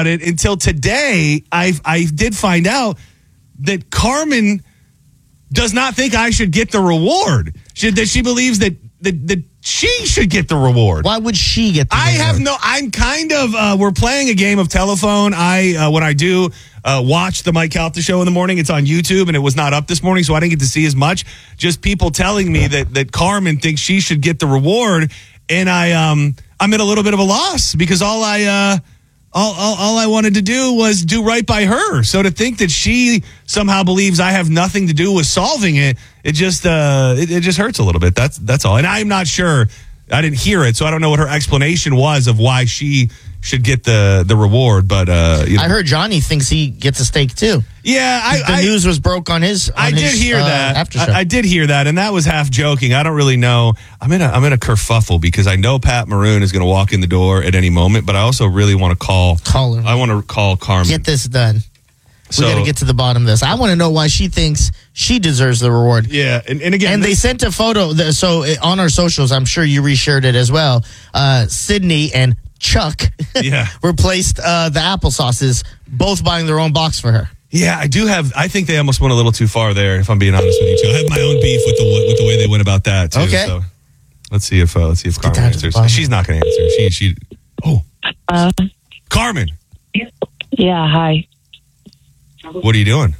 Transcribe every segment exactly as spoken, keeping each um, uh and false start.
about it until today. I I did find out that Carmen does not think I should get the reward. She, that she believes that, that that she should get the reward. Why would she get the I reward? have no, I'm kind of, uh, we're playing a game of telephone. I, uh, when I do uh, watch the Mike Calta show in the morning, it's on YouTube and it was not up this morning, so I didn't get to see as much. Just people telling me that, that Carmen thinks she should get the reward. And I, um, I'm at a little bit of a loss because all I, uh, all, all, all I wanted to do was do right by her. So to think that she somehow believes I have nothing to do with solving it, it just, uh, it, it just hurts a little bit. That's, that's all. And I'm not sure. I didn't hear it, so I don't know what her explanation was of why she should get the, the reward. But uh, you know. I heard Johnny thinks he gets a steak too. Yeah, I, the I, news was broke on his. On I did his, hear uh, that. After show. I, I did hear that, and that was half joking. I don't really know. I'm in a I'm in a kerfuffle because I know Pat Maroon is going to walk in the door at any moment, but I also really want to call. Call her. I want to call Carmen. Get this done. So, we got to get to the bottom of this. I want to know why she thinks she deserves the reward. Yeah, and, and again, and they this, sent a photo. That, so uh, on our socials, I'm sure you reshared it as well. Uh, Sydney and Chuck yeah. replaced uh, the applesauces, both buying their own box for her. Yeah, I do have. I think they almost went a little too far there. If I'm being honest with you, too. I have my own beef with the with the way they went about that too. Okay. So let's see if uh, let's see if Carmen answers. She's not going to answer. She she. Oh, uh, Carmen. Yeah. Hi. What are you doing?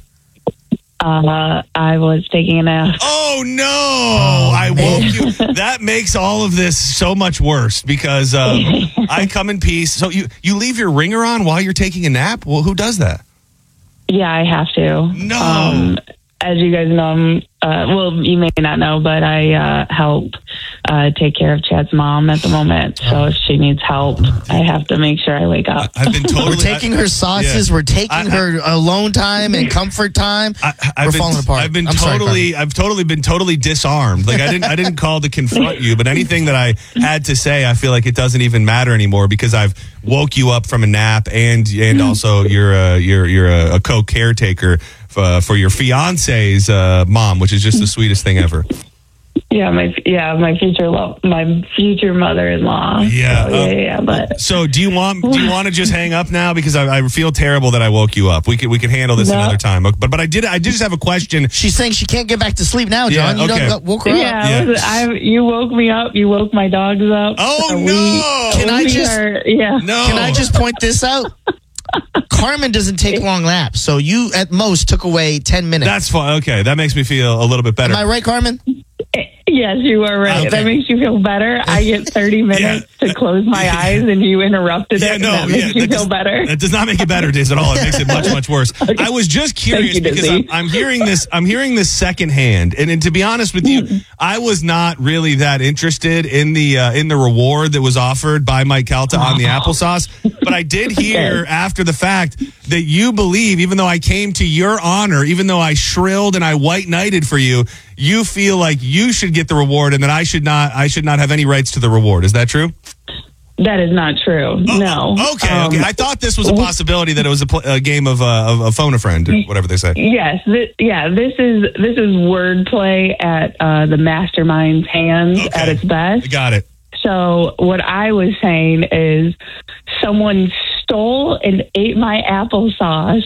Uh, I was taking a nap. Oh no! Oh, I woke you. That makes all of this so much worse because um, I come in peace. So you you leave your ringer on while you're taking a nap? Well, who does that? Yeah, I have to. No. Um, as you guys know, I'm, uh, well, you may not know, but I uh, help uh, take care of Chad's mom at the moment. So if she needs help, I have to make sure I wake up. I've been totally. We're taking her sauces. Yeah. We're taking I, I, her alone time and comfort time. I, I've We're been, falling apart. I've been I'm totally. Sorry, I've totally been totally disarmed. Like I didn't. I didn't call to confront you, but anything that I had to say, I feel like it doesn't even matter anymore because I've woke you up from a nap, and and also you're a, you're you're a, a co-caretaker for, for your fiance's uh, mom, which is just the sweetest thing ever. Yeah, my yeah, my future love, my future mother-in-law. Yeah, so, uh, yeah, yeah. But so do you want do you want to just hang up now because I, I feel terrible that I woke you up. We could we could handle this no. another time. But but I did I did just have a question. She's saying she can't get back to sleep now, John. Yeah, you okay. don't woke her yeah, up. Yeah, listen, I, you woke me up. You woke my dogs up. Oh So no! We, Can I we just are, yeah? No. Can I just point this out? Carmen doesn't take long naps, so you at most took away ten minutes. That's fine. Okay, that makes me feel a little bit better. Am I right, Carmen? Yes, you are right. Okay. That makes you feel better. I get thirty minutes Yeah. to close my eyes, and you interrupted Yeah, it. no, and that makes yeah, you that feel does, better. That does not make it better, Diz, at all. It makes it much, much worse. I was just curious you, because I'm, I'm hearing this. I'm hearing this secondhand, and, and to be honest with you, I was not really that interested in the uh, in the reward that was offered by Mike Calta on the applesauce. But I did hear Okay. after the fact that you believe, even though I came to your honor, even though I shrilled and I white knighted for you, you feel like you should get the reward, and that I should not. I should not have any rights to the reward. Is that true? That is not true. Oh, no. Okay. Um, okay. I thought this was a possibility that it was a, pl- a game of, uh, of a phone a friend or whatever they say. Yes. Th- yeah. This is this is wordplay at uh, the mastermind's hands Okay. at its best. Got it. So what I was saying is, someone stole and ate my applesauce,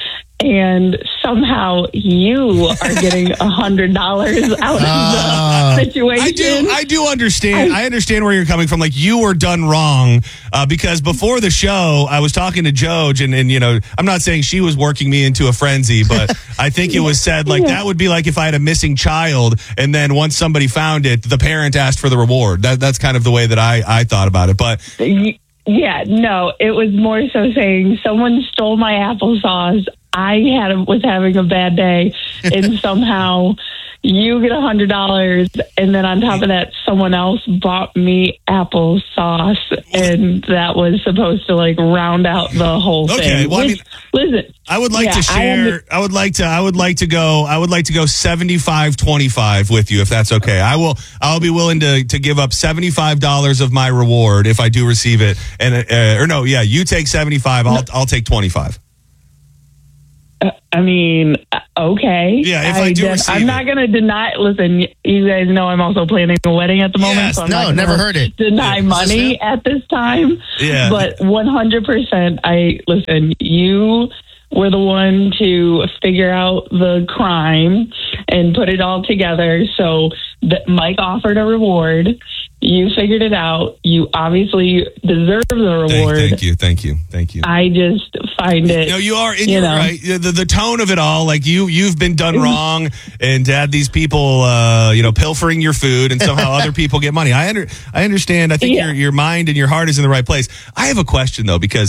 and somehow you are getting a hundred dollars out Uh, of the situation. I do. I do understand. I understand where you're coming from. Like you were done wrong uh, because before the show, I was talking to Joj, and, and you know, I'm not saying she was working me into a frenzy, but I think it was said like that would be like if I had a missing child, and then once somebody found it, the parent asked for the reward. That that's kind of the way that I I thought about it. But Yeah, no, it was more so saying someone stole my applesauce. I had was having a bad day, and somehow you get a hundred dollars, and then on top of that, someone else bought me applesauce, and that was supposed to like round out the whole Okay, thing. well, I Which, mean, listen, I would like yeah, to share. I, under- I would like to. I would like to go. I would like to go seventy-five twenty-five with you, if that's okay. I will. I'll be willing to to give up seventy-five dollars of my reward if I do receive it. And uh, or no, yeah, you take seventy-five. I'll I'll take twenty-five. I mean, okay. Yeah, if I do def- receive I'm not it. going to deny. Listen, you guys know I'm also planning a wedding at the moment. Yes. so I'm No, not gonna never heard it. Deny Yeah. Is this money real? at this time. Yeah. But one hundred percent, I listen. You were the one to figure out the crime and put it all together. So that Mike offered a reward. You figured it out. You obviously deserve the Thank, reward. thank you, thank you, thank you. I just find it. No, you are, and you you're know. right. The, the tone of it all, like you, you've been done wrong, and had these people, uh, you know, pilfering your food, and somehow other people get money. I under, I understand. I think Yeah. your your mind and your heart is in the right place. I have a question though, because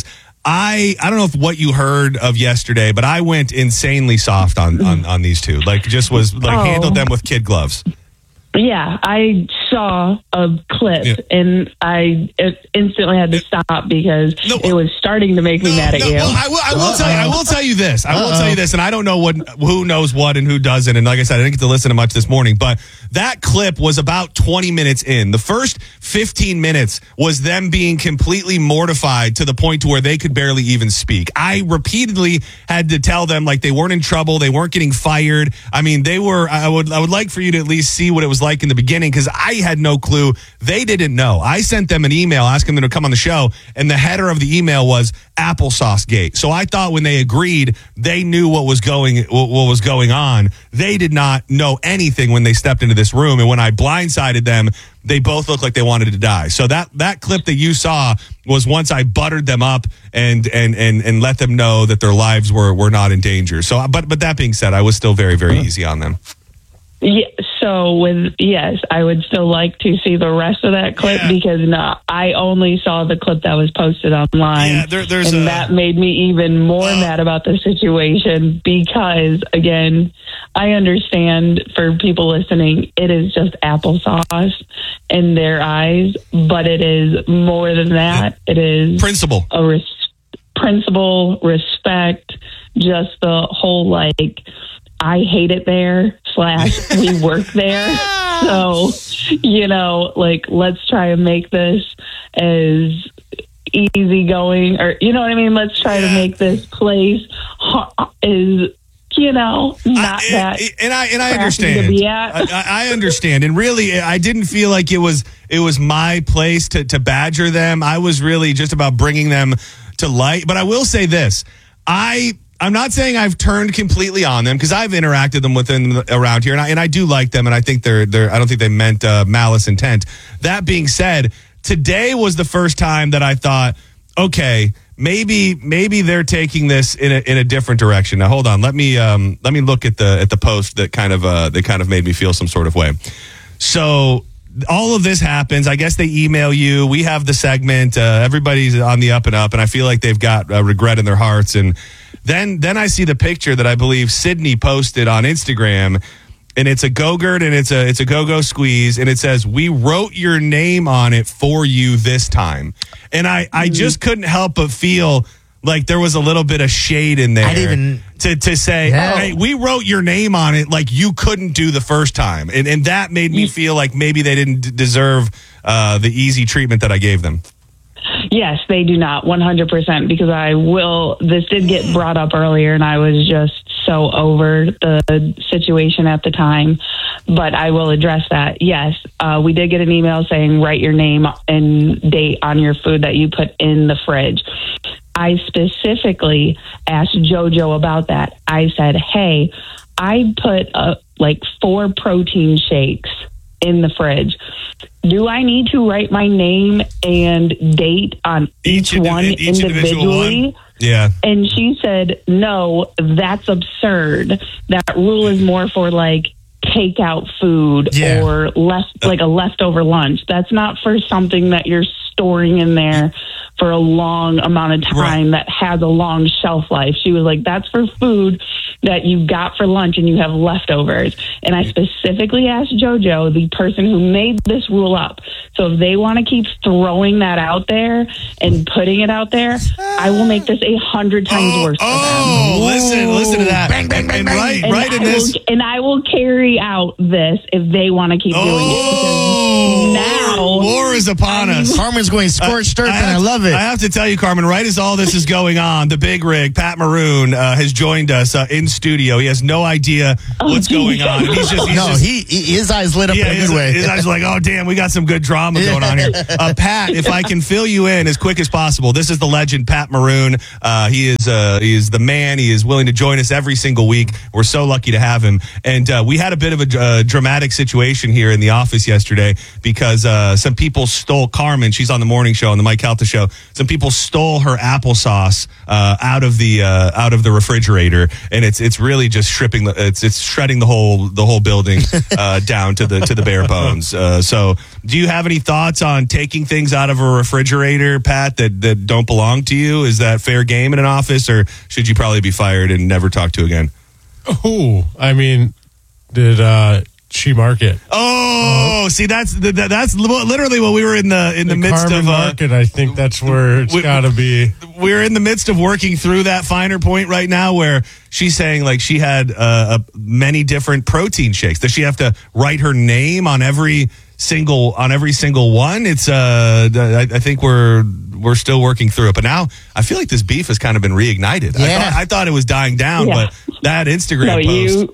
I I don't know if what you heard of yesterday, but I went insanely soft on on, on these two. Like, just was like Oh. handled them with kid gloves. Yeah, I saw a clip Yeah. and I it instantly had to stop because No, it was starting to make me mad at no, you. Well, I will, I will tell you. I will tell you this. I will Uh-oh. tell you this, and I don't know what who knows what and who doesn't. And like I said, I didn't get to listen to much this morning, but that clip was about twenty minutes in. The first fifteen minutes was them being completely mortified to the point to where they could barely even speak. I repeatedly had to tell them like they weren't in trouble, they weren't getting fired. I mean, they were. I would I would like for you to at least see what it was like in the beginning, because I had no clue. They didn't know. I sent them an email asking them to come on the show, and the header of the email was Applesauce Gate. So I thought when they agreed, they knew what was going what what was going on. They did not know anything when they stepped into this room, and when I blindsided them, they both looked like they wanted to die. So that that clip that you saw was once I buttered them up and and and and let them know that their lives were were not in danger. So, but but that being said, I was still very very easy on them. Yeah, so with yes, I would still like to see the rest of that clip Yeah. because no, I only saw the clip that was posted online. Yeah, there- there's and a- that made me even more Uh, mad about the situation because again, I understand for people listening, it is just applesauce in their eyes, but it is more than that. It is Principle. a res- principle, respect, just the whole like I hate it there slash we work there. So, you know, like let's try and make this as easygoing or you know what I mean? Let's try Yeah. to make this place ho- is you know, not I, that and I and I crappy understand. to be at. I, I understand, and really, I didn't feel like it was it was my place to to badger them. I was really just about bringing them to light. But I will say this: I. I'm not saying I've turned completely on them because I've interacted them with them around here, and I, and I do like them, and I think they're they're. I don't think they meant uh, malice intent. That being said, today was the first time that I thought, okay, maybe maybe they're taking this in a in a different direction. Now, hold on, let me um let me look at the at the post that kind of uh that kind of made me feel some sort of way. So all of this happens. I guess they email you. We have the segment. Uh, everybody's on the up and up, and I feel like they've got uh, regret in their hearts. And then then I see the picture that I believe Sydney posted on Instagram, and it's a Go-Gurt and it's a it's a Go-Go Squeeze, and it says, "We wrote your name on it for you this time." And I I just couldn't help but feel like there was a little bit of shade in there I didn't- to to say, Yeah. "Hey, we wrote your name on it like you couldn't do the first time," and and that made me feel like maybe they didn't d- deserve uh, the easy treatment that I gave them. Yes, they do not, one hundred percent, because I will, this did get brought up earlier and I was just so over the situation at the time, but I will address that. Yes, uh, we did get an email saying write your name and date on your food that you put in the fridge. I specifically asked JoJo about that. I said, hey, I put uh, like four protein shakes in the fridge. Do I need to write my name and date on each, indiv- one each individual individually? one? Yeah. And she said, no, that's absurd. That rule is more for like takeout food Yeah. or left like a leftover lunch. That's not for something that you're storing in there for a long amount of time Right. that has a long shelf life. She was like, that's for food that you got for lunch and you have leftovers. And I specifically asked JoJo, the person who made this rule up. So if they want to keep throwing that out there and putting it out there, I will make this a hundred times Oh, worse for them. oh listen, listen to that. Bang, bang, bang, and bang. right, And right in I this. will, and I will carry out this if they want to keep doing it. Oh, Because now Wow. War is upon us. Carmen's going scorched earth, and I have love to, it. I have to tell you, Carmen, right as all this is going on, the big rig, Pat Maroon, uh, has joined us uh, in studio. He has no idea Oh, what's going on. He's just, he's no, just, he, he his eyes lit up yeah, in a his, good way. his eyes are like, oh, damn, we got some good drama going on here. Uh, Pat, if I can fill you in as quick as possible, this is the legend, Pat Maroon. Uh, he is uh, he is the man. He is willing to join us every single week. We're so lucky to have him. And uh, we had a bit of a uh, dramatic situation here in the office yesterday because uh, some people stole Carmen. She's on the morning show, on the Mike Calta show. Some people stole her applesauce uh, out of the uh, out of the refrigerator, and it's it's really just stripping the it's it's shredding the whole the whole building uh, down to the to the bare bones. Uh, so, do you have any thoughts on taking things out of a refrigerator, Pat, that that don't belong to you? Is that fair game in an office, or should you probably be fired and never talk to again? Oh, I mean, did uh, she mark it? Oh, see, that's the, that, that's literally what we were in the in the, The midst Carmen of. Uh, market, I think that's where it's we- got to be. we're in the midst of working through that finer point right now, where she's saying like she had uh, a, many different protein shakes. Does she have to write her name on every single on every single one? It's uh, I, I think we're we're still working through it, but now I feel like this beef has kind of been reignited. I Yeah. thought, I thought it was dying down, Yeah. but that Instagram No, post. you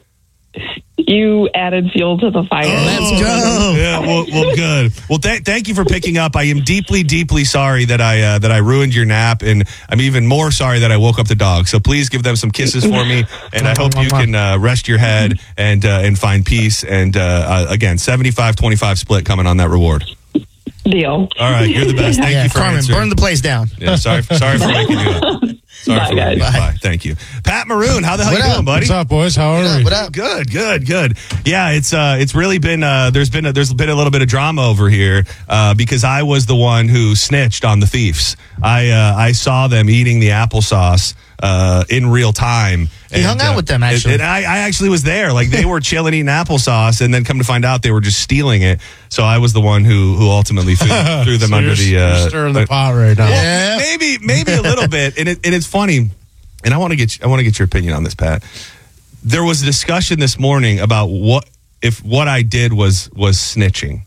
you added fuel to the fire. Let's Oh, go. Yeah, well, well good. Well, th- thank you for picking up. I am deeply, deeply sorry that I uh, that I ruined your nap, and I'm even more sorry that I woke up the dog. So please give them some kisses for me, and I hope you can uh, rest your head and uh, and find peace. And uh, uh, again, seventy-five twenty-five split coming on that reward. Deal. All right, you're the best. Thank yeah, you for Carmen, answering. burn the place down. Yeah, sorry, sorry for waking you up. Sorry Bye, for waking guys. you up. Bye. Thank you, Pat Maroon. How the hell What you up? doing, buddy? What's up, boys? How are we? What up? Good, good, good. Yeah, it's uh, it's really been uh, there's been a, there's been a little bit of drama over here uh, because I was the one who snitched on the thieves. I uh, I saw them eating the applesauce uh, in real time. He hung out with them, actually. And I, I actually was there. Like they were chilling eating applesauce, and then come to find out they were just stealing it. So I was the one who who ultimately threw, threw them So under you're, the you're uh, stirring the pot right now. Yeah. maybe maybe a little bit, and it, and it's funny. And I want to get I want to get your opinion on this, Pat. There was a discussion this morning about what if what I did was was snitching.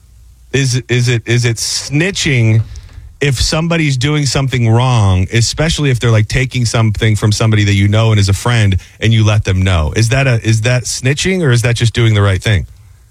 Is is it is it snitching if somebody's doing something wrong, especially if they're like taking something from somebody that you know and is a friend, and you let them know? Is that a is that snitching, or is that just doing the right thing?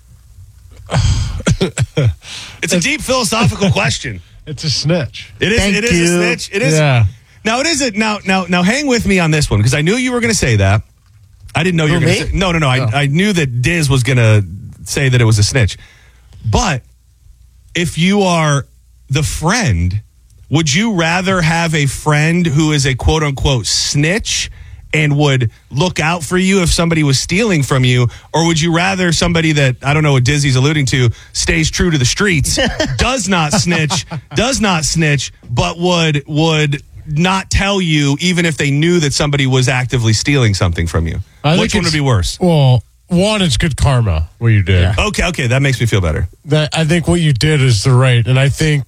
It's a deep philosophical question. It's a snitch. It is. Thank it is a you. snitch. It is. Yeah. Now it isn't. Now, now, now, hang with me on this one because I knew you were going to say that. I didn't know you were Who, going to me? say. No, no, no. I, Oh. I knew that Diz was going to say that it was a snitch. But if you are the friend, would you rather have a friend who is a quote unquote snitch and would look out for you if somebody was stealing from you, or would you rather somebody that, I don't know what Dizzy's alluding to, stays true to the streets, does not snitch, does not snitch, but would would not tell you even if they knew that somebody was actively stealing something from you? I think Which one would it's- be worse? Well, one, it's good karma what you did. Yeah. Okay, okay, that makes me feel better. That I think what you did is the right, and I think,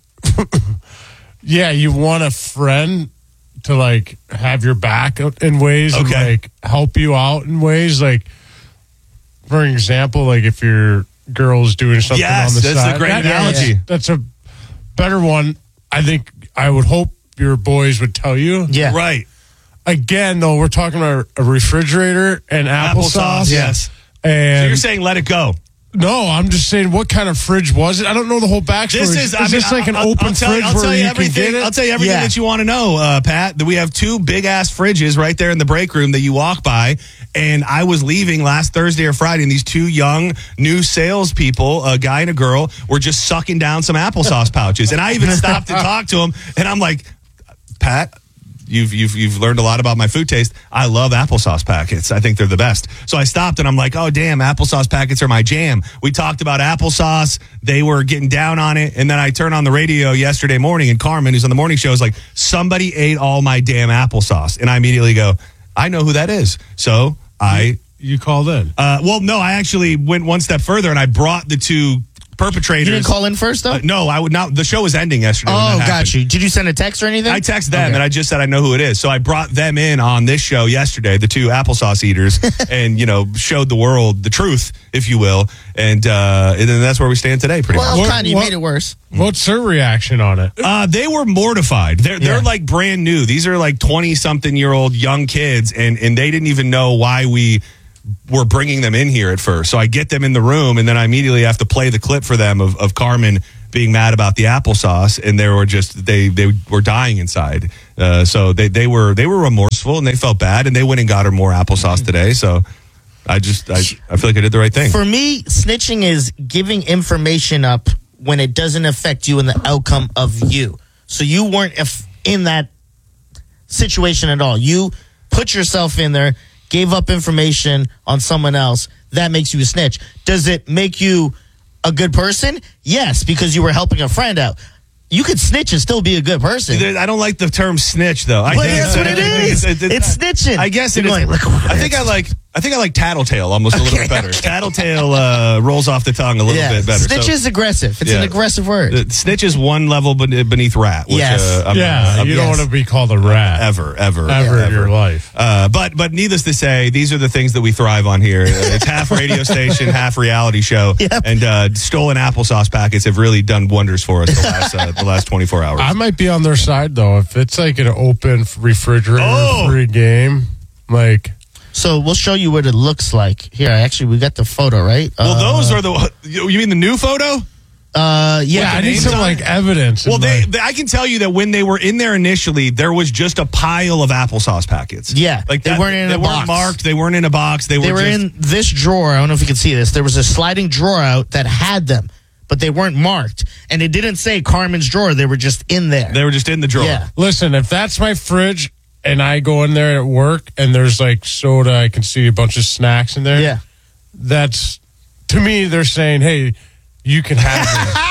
yeah, you want a friend to like have your back in ways and Okay. like help you out in ways like, for example, like if your girl's doing something Yes, on the that's a side. great That- analogy. That's a better one. I think I would hope your boys would tell you. Yeah. Right. Again, though, we're talking about a refrigerator and applesauce. Applesauce, yes. And So you're saying let it go. no, I'm just saying, what kind of fridge was it? I don't know the whole backstory. This is, I mean, this like an I'll- open I'll tell, fridge I'll tell where you you everything. can get it? I'll tell you everything Yeah. that you want to know, uh, Pat. That we have two big ass fridges right there in the break room that you walk by. And I was leaving last Thursday or Friday, and these two young new salespeople, a guy and a girl, were just sucking down some applesauce pouches. And I even stopped to talk to them, and I'm like, Pat, You've, you've you've learned a lot about my food taste. I love applesauce packets. I think they're the best. So I stopped and I'm like, oh, damn, applesauce packets are my jam. We talked about applesauce. They were getting down on it. And then I turned on the radio yesterday morning, and Carmen, who's on the morning show, is like, somebody ate all my damn applesauce. And I immediately go, I know who that is. So I... You called in. Uh, well, no, I actually went one step further, and I brought the two perpetrators. You didn't call in first, though? Uh, no, I would not. The show was ending yesterday. when oh, that got happened. you. Did you send a text or anything? I texted them Okay. and I just said I know who it is. So I brought them in on this show yesterday, the two applesauce eaters, and you know showed the world the truth, if you will, and uh, and then that's where we stand today. Pretty Well, much. What- kind of. You what- made it worse. What's her reaction on it? Uh, they were mortified. They're they're Yeah. like brand new. These are like twenty something year old young kids, and and they didn't even know why we were bringing them in here at first. So I get them in the room, and then I immediately have to play the clip for them of, of Carmen being mad about the applesauce, and they were just they they were dying inside. Uh, so they they were they were remorseful and they felt bad, and they went and got her more applesauce today. So I just I I feel like I did the right thing. For me, snitching is giving information up when it doesn't affect you and the outcome of you. So you weren't if in that situation at all. You put yourself in there, gave up information on someone else. That makes you a snitch. Does it make you a good person? Yes, because you were helping a friend out. You could snitch and still be a good person. I don't like the term snitch though. I But think that's what it is. It's snitching. I guess it You're is. going, "Look what I think I like. I think I like tattletale almost a little Okay, bit better. okay. Tattletale uh, rolls off the tongue a little yeah, bit better. snitch So, is aggressive. It's yeah. an aggressive word. uh, snitch is one level ben- beneath rat. Which, Yes. uh, I'm, Yeah, I'm- you yes. don't want to be called a rat ever, ever, ever in your life. Uh, but but needless to say, these are the things that we thrive on here. Uh, It's half radio station, half reality show, Yep. and uh, stolen applesauce packets have really done wonders for us the last uh, the last twenty-four hours. I might be on their side though. If it's like an open refrigerator Oh. free game, like So we'll show you what it looks like. Here, actually, we got the photo, right? well, Uh, those are the. You mean the new photo? Uh, yeah. yeah, I need names some on like it? evidence. Well, and, they, like- they, I can tell you that when they were in there initially, there was just a pile of applesauce packets. Yeah, like they that- weren't in they a weren't box. marked. They weren't in a box. They, They were, were just, in this drawer. I don't know if you can see this. There was a sliding drawer out that had them, but they weren't marked. And it didn't say Carmen's drawer. They were just in there. They were just in the drawer. Yeah. listen, if that's my fridge and I go in there at work and there's like soda, I can see a bunch of snacks in there. Yeah. That's to me. They're saying, "Hey, you can have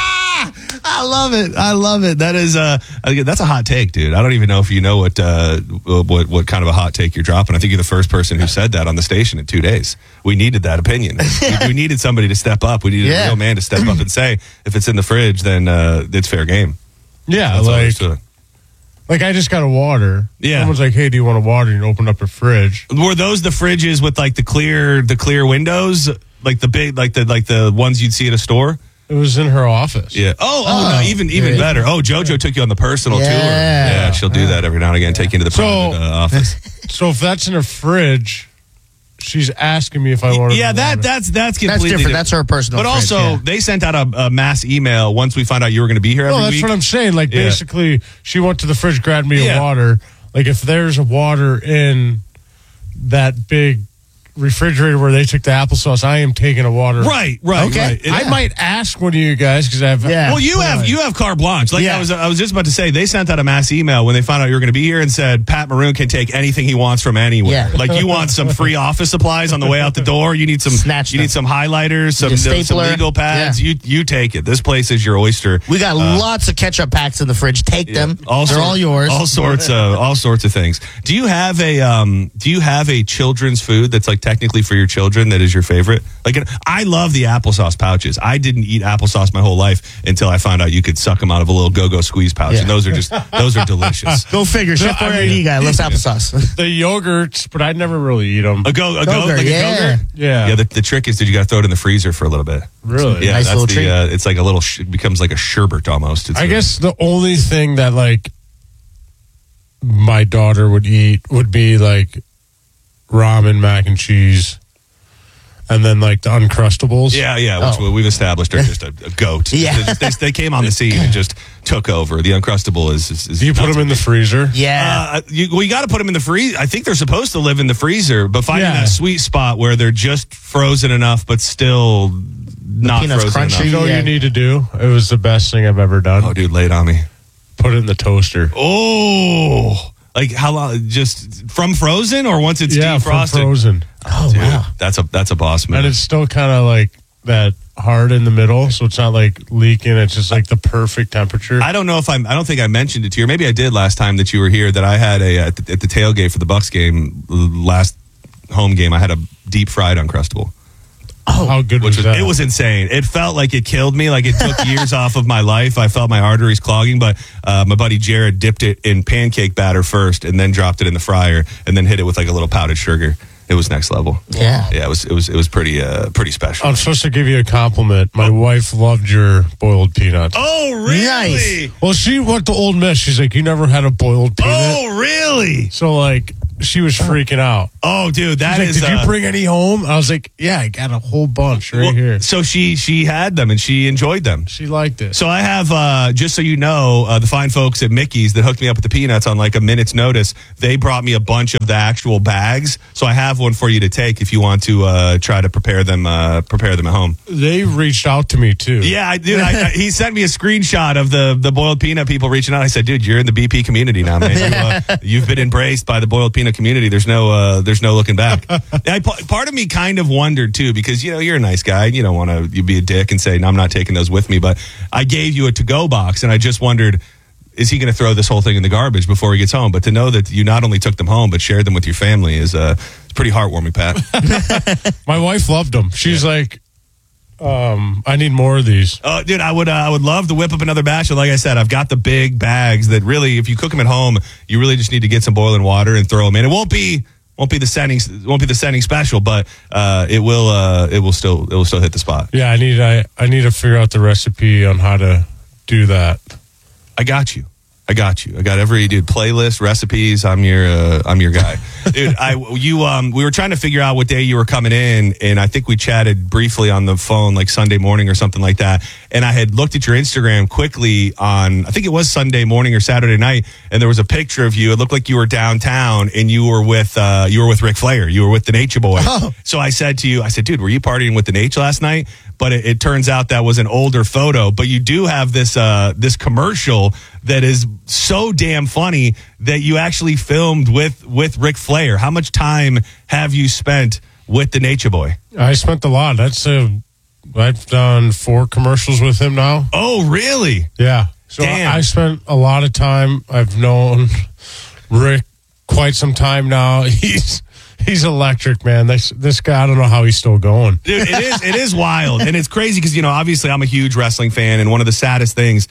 it." I love it. I love it. That is uh that's a hot take, dude. I don't even know if you know what uh what what kind of a hot take you're dropping. I think you're the first person who said that on the station in two days. We needed that opinion. we, we needed somebody to step up. We needed Yeah. a real man to step up and say, if it's in the fridge, then uh it's fair game. Yeah, That's all there like is to it. like I just got a water. Yeah. Someone's like, "Hey, do you want a water?" And you open up a fridge. Were those the fridges with like the clear the clear windows, like the big like the like the ones you'd see at a store? It was in her office. Yeah. Oh, oh, Oh, no, even even great. better. Oh, JoJo took you on the personal tour. Yeah. Yeah, she'll do that every now and again. Take you into the So- private uh, office. So if that's in a fridge, she's asking me if I want. Yeah, that that's that's completely That's different. That's her personal But fridge, also, yeah. they sent out a, a mass email once we found out you were going to be here every No, that's week. what I'm saying. Like Yeah. basically, she went to the fridge, grabbed me Yeah. a water. Like if there's a water in that big refrigerator where they took the applesauce, I am taking a water. Right, right, Okay. right. It- I might ask one of you guys because I have. Yeah. Well, you have you have carte blanche. Like Yeah. I was, I was just about to say, they sent out a mass email when they found out you were going to be here and said Pat Maroon can take anything he wants from anywhere. Yeah. Like you want some free office supplies on the way out the door. You need some, Snatch you them. need some highlighters, some, a some stapler. legal pads. Yeah. You you take it. This place is your oyster. We got lots of ketchup packs in the fridge. Take them. They're sort- all yours. All sorts of all sorts of things. Do you have a um? Do you have a children's food that's like technically for your children that is your favorite? Like I love the applesauce pouches. I didn't eat applesauce my whole life until I found out you could suck them out of a little go-go squeeze pouch, Yeah. and those are just those are delicious. Go figure. Chef I Boyardee mean- guy loves applesauce. The yogurts, but I'd never really eat them. A go a go Go-Gurt, like a yeah. go-gurt? Yeah. Yeah. The, the trick is that you got to throw it in the freezer for a little bit. Really? Yeah, Nice that's little the. treat. Uh, it's like a little. Sh- it becomes like a sherbet almost. It's I a- guess the only thing that like my daughter would eat would be like ramen, mac and cheese, and then like the Uncrustables. Yeah, yeah, which Oh. we've established are just a, a goat. Yeah. They, just- they, they came on the scene and just took over. The Uncrustable is. is, is Do you put not them in the so freezer? Yeah. Uh, you, well, you got to put them in the freezer. I think they're supposed to live in the freezer, but finding Yeah. that sweet spot where they're just frozen enough, but still not peanuts frozen crunchy. You know enough. what Yeah. you need to do? It was the best thing I've ever done. Oh, dude, lay it on me. Put it in the toaster. Oh, like how long? Just from frozen or once it's yeah, from defrosted? frozen. oh, Dude, wow. that's a that's a boss move. And it's still kind of like that hard in the middle, so it's not like leaking. It's just like the perfect temperature. I don't know if I'm. I don't think I mentioned it to you. Or maybe I did last time that you were here. That I had a at the, at the tailgate for the Bucks game last home game. I had a deep fried Uncrustable. Oh, How good Which was was, that? it was insane. It felt like it killed me. Like it took years off of my life. I felt my arteries clogging, but uh, my buddy Jared dipped it in pancake batter first and then dropped it in the fryer and then hit it with like a little powdered sugar. It was next level. Yeah. Yeah, it was it was it was pretty uh pretty special. I'm supposed to give you a compliment. My wife loved your boiled peanuts. Oh, really? Nice. Well, she went to Old Miss. She's like, you never had a boiled peanut? Oh, really? So, like, she was freaking out. Oh, dude, that She's is. like, did uh, you bring any home? I was like, yeah, I got a whole bunch right well, here. So she she had them and she enjoyed them. She liked it. So I have, uh, just so you know, uh, the fine folks at Mickey's that hooked me up with the peanuts on like a minute's notice. They brought me a bunch of the actual bags. So I have one for you to take if you want to uh, try to prepare them uh, prepare them at home. They reached out to me, too. Yeah, I dude. I, I, he sent me a screenshot of the the boiled peanut people reaching out. I said, dude, you're in the B P community now, man. You, uh, you've been embraced by the boiled peanut community. There's no uh, there's no looking back. I, part of me kind of wondered too, because you know you're a nice guy. You don't want to you be a dick and say, no, I'm not taking those with me. But I gave you a to go box, and I just wondered, is he going to throw this whole thing in the garbage before he gets home? But to know that you not only took them home but shared them with your family is uh, it's pretty heartwarming, Pat. My wife loved them. She's yeah. like, um, I need more of these. Oh, uh, dude, I would uh, I would love to whip up another batch. Like I said, I've got the big bags that really, if you cook them at home, you really just need to get some boiling water and throw them in. It won't be won't be the setting won't be the setting special, but uh, it will uh, it will still it will still hit the spot. Yeah, I need I I need to figure out the recipe on how to do that. I got you. I got you. I got every dude playlist, recipes. I'm your uh, I'm your guy, dude. I you um we were trying to figure out what day you were coming in, and I think we chatted briefly on the phone like Sunday morning or something like that. And I had looked at your Instagram quickly on I think it was Sunday morning or Saturday night, and there was a picture of you. It looked like you were downtown, and you were with uh, you were with Ric Flair. You were with the Nature Boy. Oh. So I said to you, I said, dude, were you partying with the Nature last night? But it, it turns out that was an older photo. But you do have this uh, this commercial that is so damn funny that you actually filmed with with Ric Flair. How much time have you spent with the Nature Boy? I spent a lot. That's a, I've done four commercials with him now. Oh, really? Yeah. So Damn. I, I spent a lot of time. I've known Rick quite some time now. He's he's electric, man. This this guy, I don't know how he's still going. Dude, it is it is wild. And it's crazy because, you know, obviously I'm a huge wrestling fan, and one of the saddest things,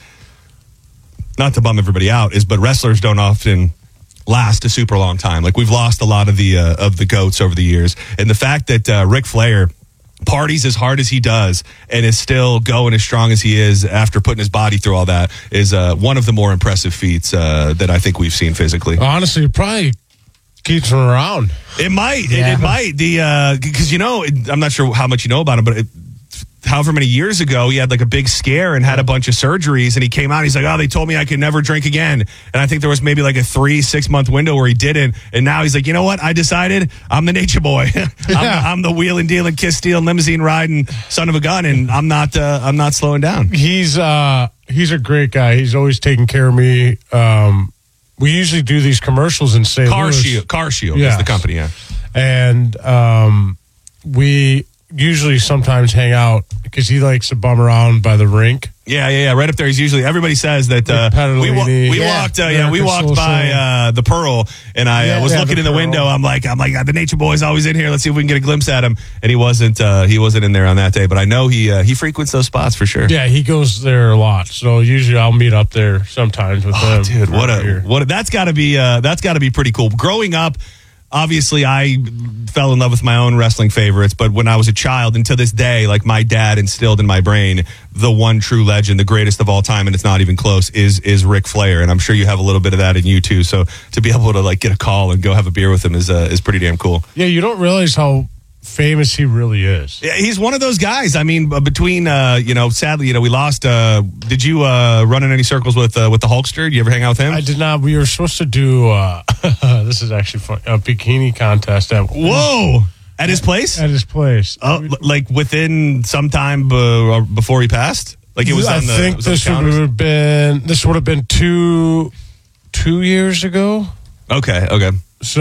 not to bum everybody out, is but wrestlers don't often last a super long time. Like, we've lost a lot of the uh, of the GOATs over the years. And the fact that uh, Ric Flair parties as hard as he does and is still going as strong as he is after putting his body through all that is uh, one of the more impressive feats uh, that I think we've seen physically. Honestly, it probably keeps him around. It might. Yeah. It, it might. The because, you know, it, I'm not sure how much you know about him, but it, however many years ago, he had like a big scare and had a bunch of surgeries, and he came out, he's like, oh, they told me I could never drink again. And I think there was maybe like a three, six month window where he didn't. And now he's like, you know what? I decided I'm the Nature Boy. I'm, Yeah. I'm the wheeling, dealing, kiss stealing, limousine riding son of a gun. And I'm not, uh, I'm not slowing down. He's uh he's a great guy. He's always taking care of me. Um, we usually do these commercials in Saint Car Louis. Shield, Car Shield Yes. is the company. Yeah. And um, we usually sometimes hang out because he likes to bum around by the rink. Yeah, yeah, yeah. Right up there. He's usually, everybody says that uh, Like we, wa- Petalini. we Yeah. walked, uh, yeah, we American walked by Social. uh, the Pearl, and I uh, Yeah, was yeah, looking the in the Pearl. window. I'm like, I'm like, the Nature Boy's always in here. Let's see if we can get a glimpse at him. And he wasn't, uh, he wasn't in there on that day. But I know he uh, he frequents those spots for sure. Yeah, he goes there a lot. So usually I'll meet up there sometimes with Oh, him. dude, what Right a here. what a, that's got to be uh, that's got to be pretty cool. Growing up, obviously, I fell in love with my own wrestling favorites, but when I was a child, and to this day, like, my dad instilled in my brain the one true legend, the greatest of all time, and it's not even close, is is Ric Flair. And I'm sure you have a little bit of that in you too. So to be able to like get a call and go have a beer with him is uh, is pretty damn cool. Yeah, you don't realize how famous he really is. Yeah, he's one of those guys. I mean, uh, between uh, you know, sadly, you know, we lost. Uh, did you uh, run in any circles with uh, with the Hulkster? Did you ever hang out with him? I did not. We were supposed to do, uh, this is actually fun, a bikini contest at, Whoa! At his place? at his place. Oh, l- like within some time b- before he passed? Like it was I on the. think it was on the this would counters? have been, this would have been two, two years ago. Okay, okay.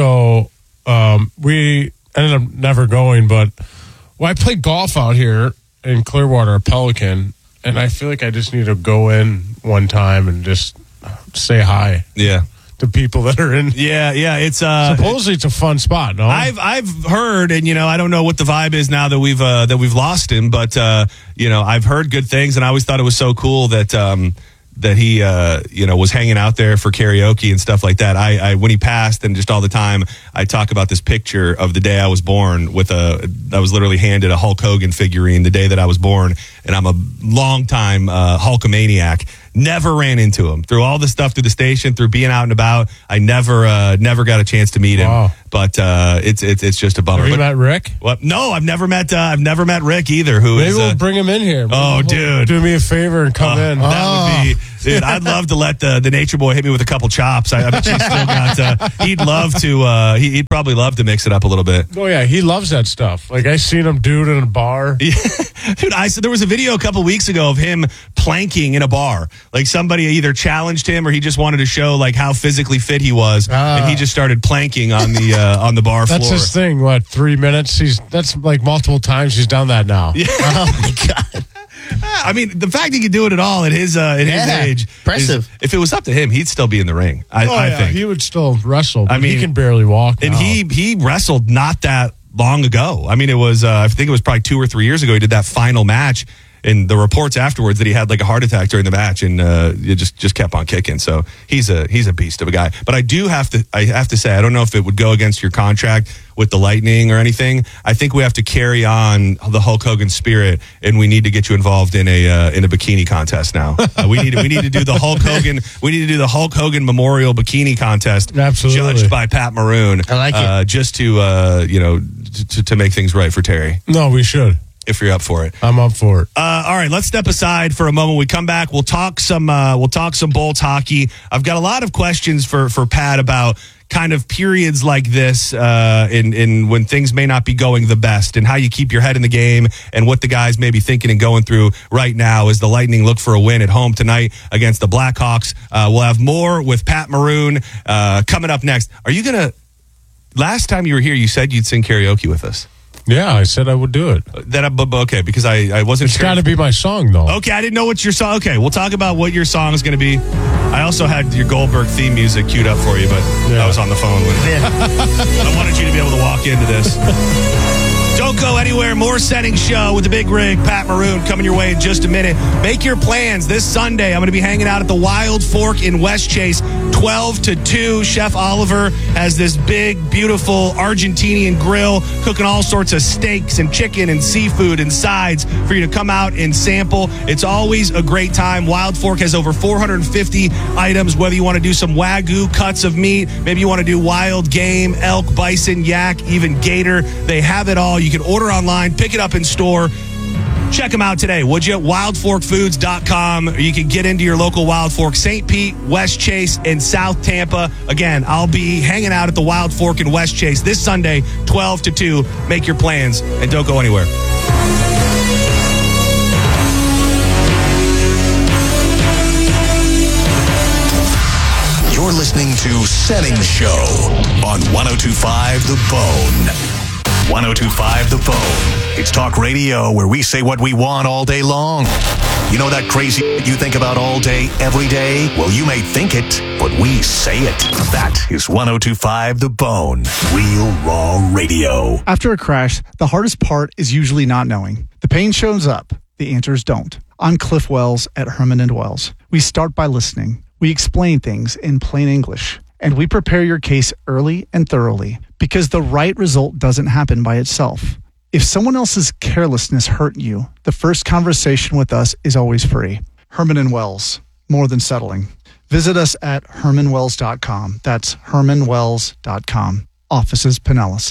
So um, we ended up never going, but well, I played golf out here in Clearwater, at Pelican, and I feel like I just need to go in one time and just say hi. Yeah. the people that are in. Yeah, yeah. It's uh, Supposedly it's a fun spot, no? I've I've heard, and you know, I don't know what the vibe is now that we've uh, that we've lost him, but uh, you know, I've heard good things, and I always thought it was so cool that um, that he uh, you know was hanging out there for karaoke and stuff like that. I, I when he passed, and just all the time, I talk about this picture of the day I was born. With a, I was literally handed a Hulk Hogan figurine the day that I was born, and I'm a long time uh, Hulkamaniac. Never ran into him through all the stuff through the station, through being out and about. I never, uh, never got a chance to meet him. Wow. But uh, it's it's it's just a bummer. Have you But- met Rick? What? No, I've never met. Uh, I've never met Rick either. Who Maybe is? we'll uh, bring him in here. Oh, dude. Do me a favor and come in. That would be, dude. I'd love to let the, the Nature Boy hit me with a couple chops. I, I bet he's still got. Uh, he'd love to. Uh, he, he'd probably love to mix it up a little bit. Oh, yeah, he loves that stuff. Like, I seen him do it in a bar. Yeah. Dude, I said there was a video a couple weeks ago of him planking in a bar. Like somebody either challenged him or he just wanted to show like how physically fit he was, Ah. and he just started planking on the uh, on the bar floor. That's his thing. What, three minutes? He's That's like multiple times he's done that now. Yeah. Oh my God. I mean, the fact he could do it at all at his uh, at his Yeah, age, impressive. is- if it was up to him, he'd still be in the ring. I, Oh, I yeah, think. he would still wrestle. But I mean, he can barely walk. And now. he he wrestled not that long ago. I mean, it was uh, I think it was probably two or three years ago. He did that final match, and the reports afterwards that he had like a heart attack during the match, and uh, it just just kept on kicking. So he's a he's a beast of a guy. But I do have to I have to say I don't know if it would go against your contract with the Lightning or anything. I think we have to carry on the Hulk Hogan spirit, and we need to get you involved in a uh, in a bikini contest now. Uh, we need to, we need to do the Hulk Hogan we need to do the Hulk Hogan Memorial Bikini Contest, Absolutely. judged by Pat Maroon. I like it. Uh, just to uh, you know to, to make things right for Terry, No, we should. if you're up for it. I'm up for it. Uh, all right, let's step aside for a moment. We come back. We'll talk some. Uh, we'll talk some Bolts hockey. I've got a lot of questions for for Pat about kind of periods like this, uh, in in when things may not be going the best, and how you keep your head in the game, and what the guys may be thinking and going through right now as the Lightning look for a win at home tonight against the Blackhawks. Uh, we'll have more with Pat Maroon uh, coming up next. Are you gonna? Last time you were here, you said you'd sing karaoke with us. Yeah, I said I would do it. That I- but- but okay, because I I wasn't. It's sure. got to be my song, though. Okay, I didn't know what your song. Okay, we'll talk about what your song is going to be. I also had your Goldberg theme music queued up for you, but Yeah. I was on the phone with it. I wanted you to be able to walk into this. Don't go anywhere. More Setting Show with the Big Rig, Pat Maroon, coming your way in just a minute. Make your plans this Sunday. I'm going to be hanging out at the Wild Fork in West Chase, twelve to two. Chef Oliver has this big, beautiful Argentinian grill, cooking all sorts of steaks and chicken and seafood and sides for you to come out and sample. It's always a great time. Wild Fork has over four hundred fifty items, whether you want to do some Wagyu cuts of meat, maybe you want to do wild game, elk, bison, yak, even gator. They have it all. You can order online, pick it up in store. Check them out today, would you? wild fork foods dot com. Or you can get into your local Wild Fork, Saint Pete, West Chase, and South Tampa. Again, I'll be hanging out at the Wild Fork in West Chase this Sunday, twelve to two. Make your plans and don't go anywhere. You're listening to Setting Show on one oh two point five The Bone. one oh two point five The Bone. It's talk radio where we say what we want all day long. You know that crazy you think about all day, every day? Well, you may think it, but we say it. That is one oh two point five The Bone. Real raw radio. After a crash, the hardest part is usually not knowing. The pain shows up, the answers don't. I'm Cliff Wells at Herman and Wells. We start by listening. We explain things in plain English, and we prepare your case early and thoroughly because the right result doesn't happen by itself. If someone else's carelessness hurt you, the first conversation with us is always free. Herman and Wells, more than settling. Visit us at herman wells dot com. That's herman wells dot com. Offices Pinellas.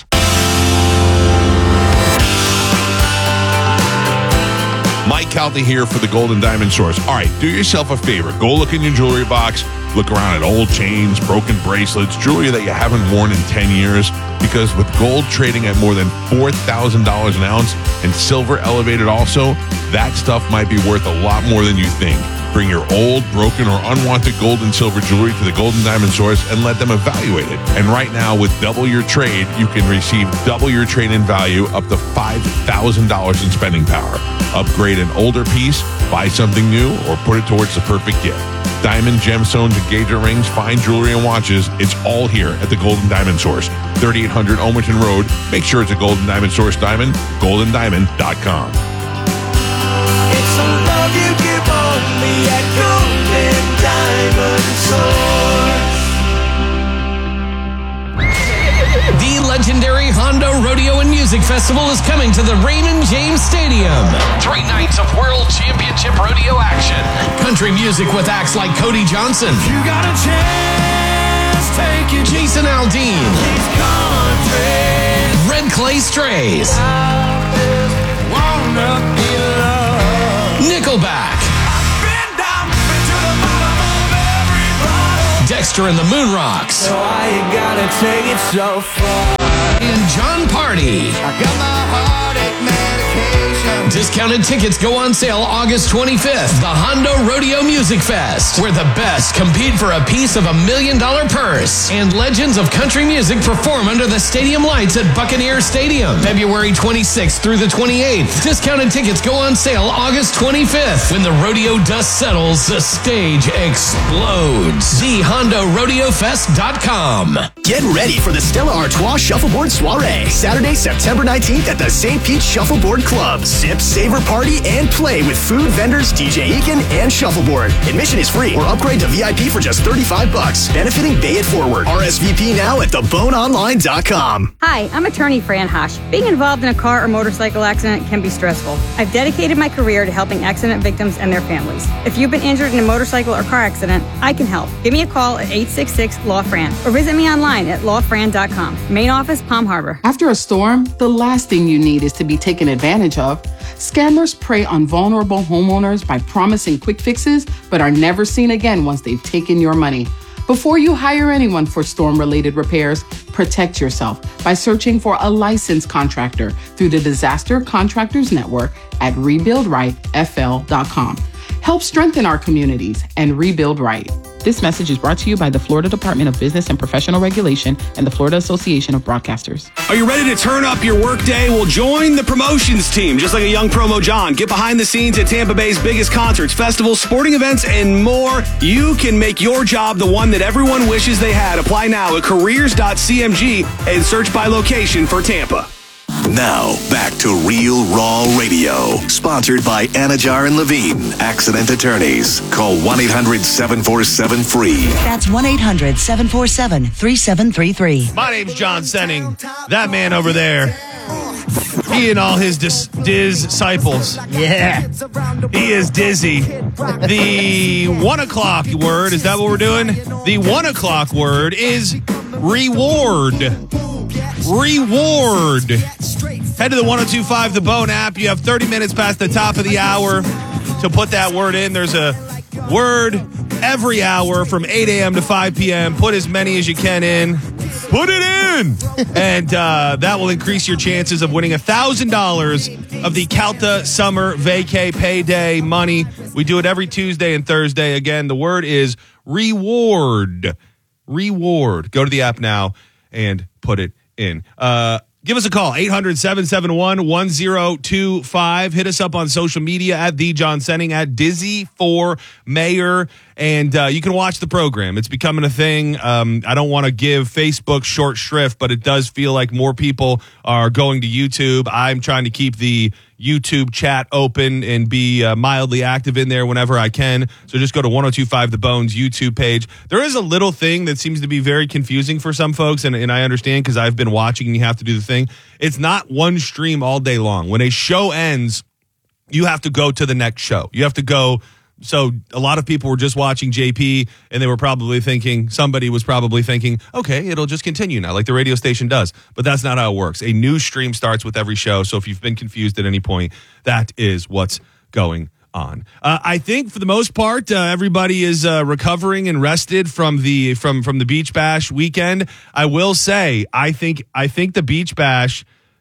Mike Calta here for the Gold and Diamond Source. All right, do yourself a favor. Go look in your jewelry box. Look around at old chains, broken bracelets, jewelry that you haven't worn in ten years. Because with gold trading at more than four thousand dollars an ounce and silver elevated also, that stuff might be worth a lot more than you think. Bring your old, broken, or unwanted gold and silver jewelry to the Golden Diamond Source and let them evaluate it. And right now, with double your trade, you can receive double your trade-in value up to five thousand dollars in spending power. Upgrade an older piece, buy something new, or put it towards the perfect gift. Diamond, gemstones, engagement rings, fine jewelry, and watches, it's all here at the Golden Diamond Source. thirty-eight hundred Omerton Road. Make sure it's a Golden Diamond Source diamond, golden diamond dot com. It's a love you give only at Golden Diamond Source. The legendary Honda Rodeo and Music Festival is coming to the Raymond James Stadium. Three nights of World Championship Rodeo action. Country music with acts like Cody Johnson. You got a chance, take it. Jason Aldean. These countries. Red Clay Strays. I just wanna be loved. Nickelback. I've been down to the bottom of every bottle. Dexter and the Moon Rocks. So why you gotta take it so far? And John Party. I got my heartache medication. Discounted tickets go on sale August twenty-fifth. The Honda Rodeo Music Fest, where the best compete for a piece of a million dollar purse. And legends of country music perform under the stadium lights at Buccaneer Stadium, February twenty-sixth through the twenty-eighth. Discounted tickets go on sale August twenty-fifth. When the rodeo dust settles, the stage explodes. the honda rodeo fest dot com. Get ready for the Stella Artois Shuffleboard Soiree, Saturday, September nineteenth at the Saint Pete Shuffleboard Club. Sip, savor, party, and play with food vendors, D J Eakin, and Shuffleboard. Admission is free or upgrade to V I P for just thirty-five bucks, benefiting Bay It Forward. R S V P now at the bone online dot com. Hi, I'm attorney Fran Hosh. Being involved in a car or motorcycle accident can be stressful. I've dedicated my career to helping accident victims and their families. If you've been injured in a motorcycle or car accident, I can help. Give me a call at eight six six, L A W, F R A N or visit me online at law fran dot com. Main office, Palm Harbor. After a storm, the last thing you need is to be taken advantage of. Scammers prey on vulnerable homeowners by promising quick fixes, but are never seen again once they've taken your money. Before you hire anyone for storm-related repairs, protect yourself by searching for a licensed contractor through the Disaster Contractors Network at rebuild right f l dot com. Help strengthen our communities and rebuild right. This message is brought to you by the Florida Department of Business and Professional Regulation and the Florida Association of Broadcasters. Are you ready to turn up your workday? Well, join the promotions team, just like a young promo John. Get behind the scenes at Tampa Bay's biggest concerts, festivals, sporting events, and more. You can make your job the one that everyone wishes they had. Apply now at careers dot c m g and search by location for Tampa. Now, back to Real Raw Radio. Sponsored by Anajar and Levine, Accident Attorneys. Call one eight hundred seven four seven free. That's one eight hundred seven four seven three seven three three. My name's John Senning. That man over there, he and all his dis- disciples. Yeah. He is dizzy. The one o'clock word, is that what we're doing? The one o'clock word is reward. Reward. Head to the one oh two five The Bone app. You have thirty minutes past the top of the hour to put that word in. There's a word every hour from eight a.m. to five p.m. Put as many as you can in. Put it in! And uh, that will increase your chances of winning one thousand dollars of the Calta Summer Vacay Payday money. We do it every Tuesday and Thursday. Again, the word is reward. Reward. Go to the app now and put it in. Uh, give us a call, eight hundred seven seven one one oh two five. Hit us up on social media at The John Senning, at Dizzy for Mayor. And uh, you can watch the program. It's becoming a thing. Um, I don't want to give Facebook short shrift, but it does feel like more people are going to YouTube. I'm trying to keep the YouTube chat open and be uh, mildly active in there whenever I can. So just go to one oh two five The Bones YouTube page. There is a little thing that seems to be very confusing for some folks, and, and I understand because I've been watching and you have to do the thing. It's not one stream all day long. When a show ends, you have to go to the next show. You have to go. So a lot of people were just watching J P and they were probably thinking, somebody was probably thinking, okay, it'll just continue now like the radio station does. But that's not how it works. A new stream starts with every show. So if you've been confused at any point, that is what's going on. Uh, I think for the most part, uh, everybody is uh, recovering and rested from the from from the Beach Bash weekend. I will say, I think I think the Beach Bash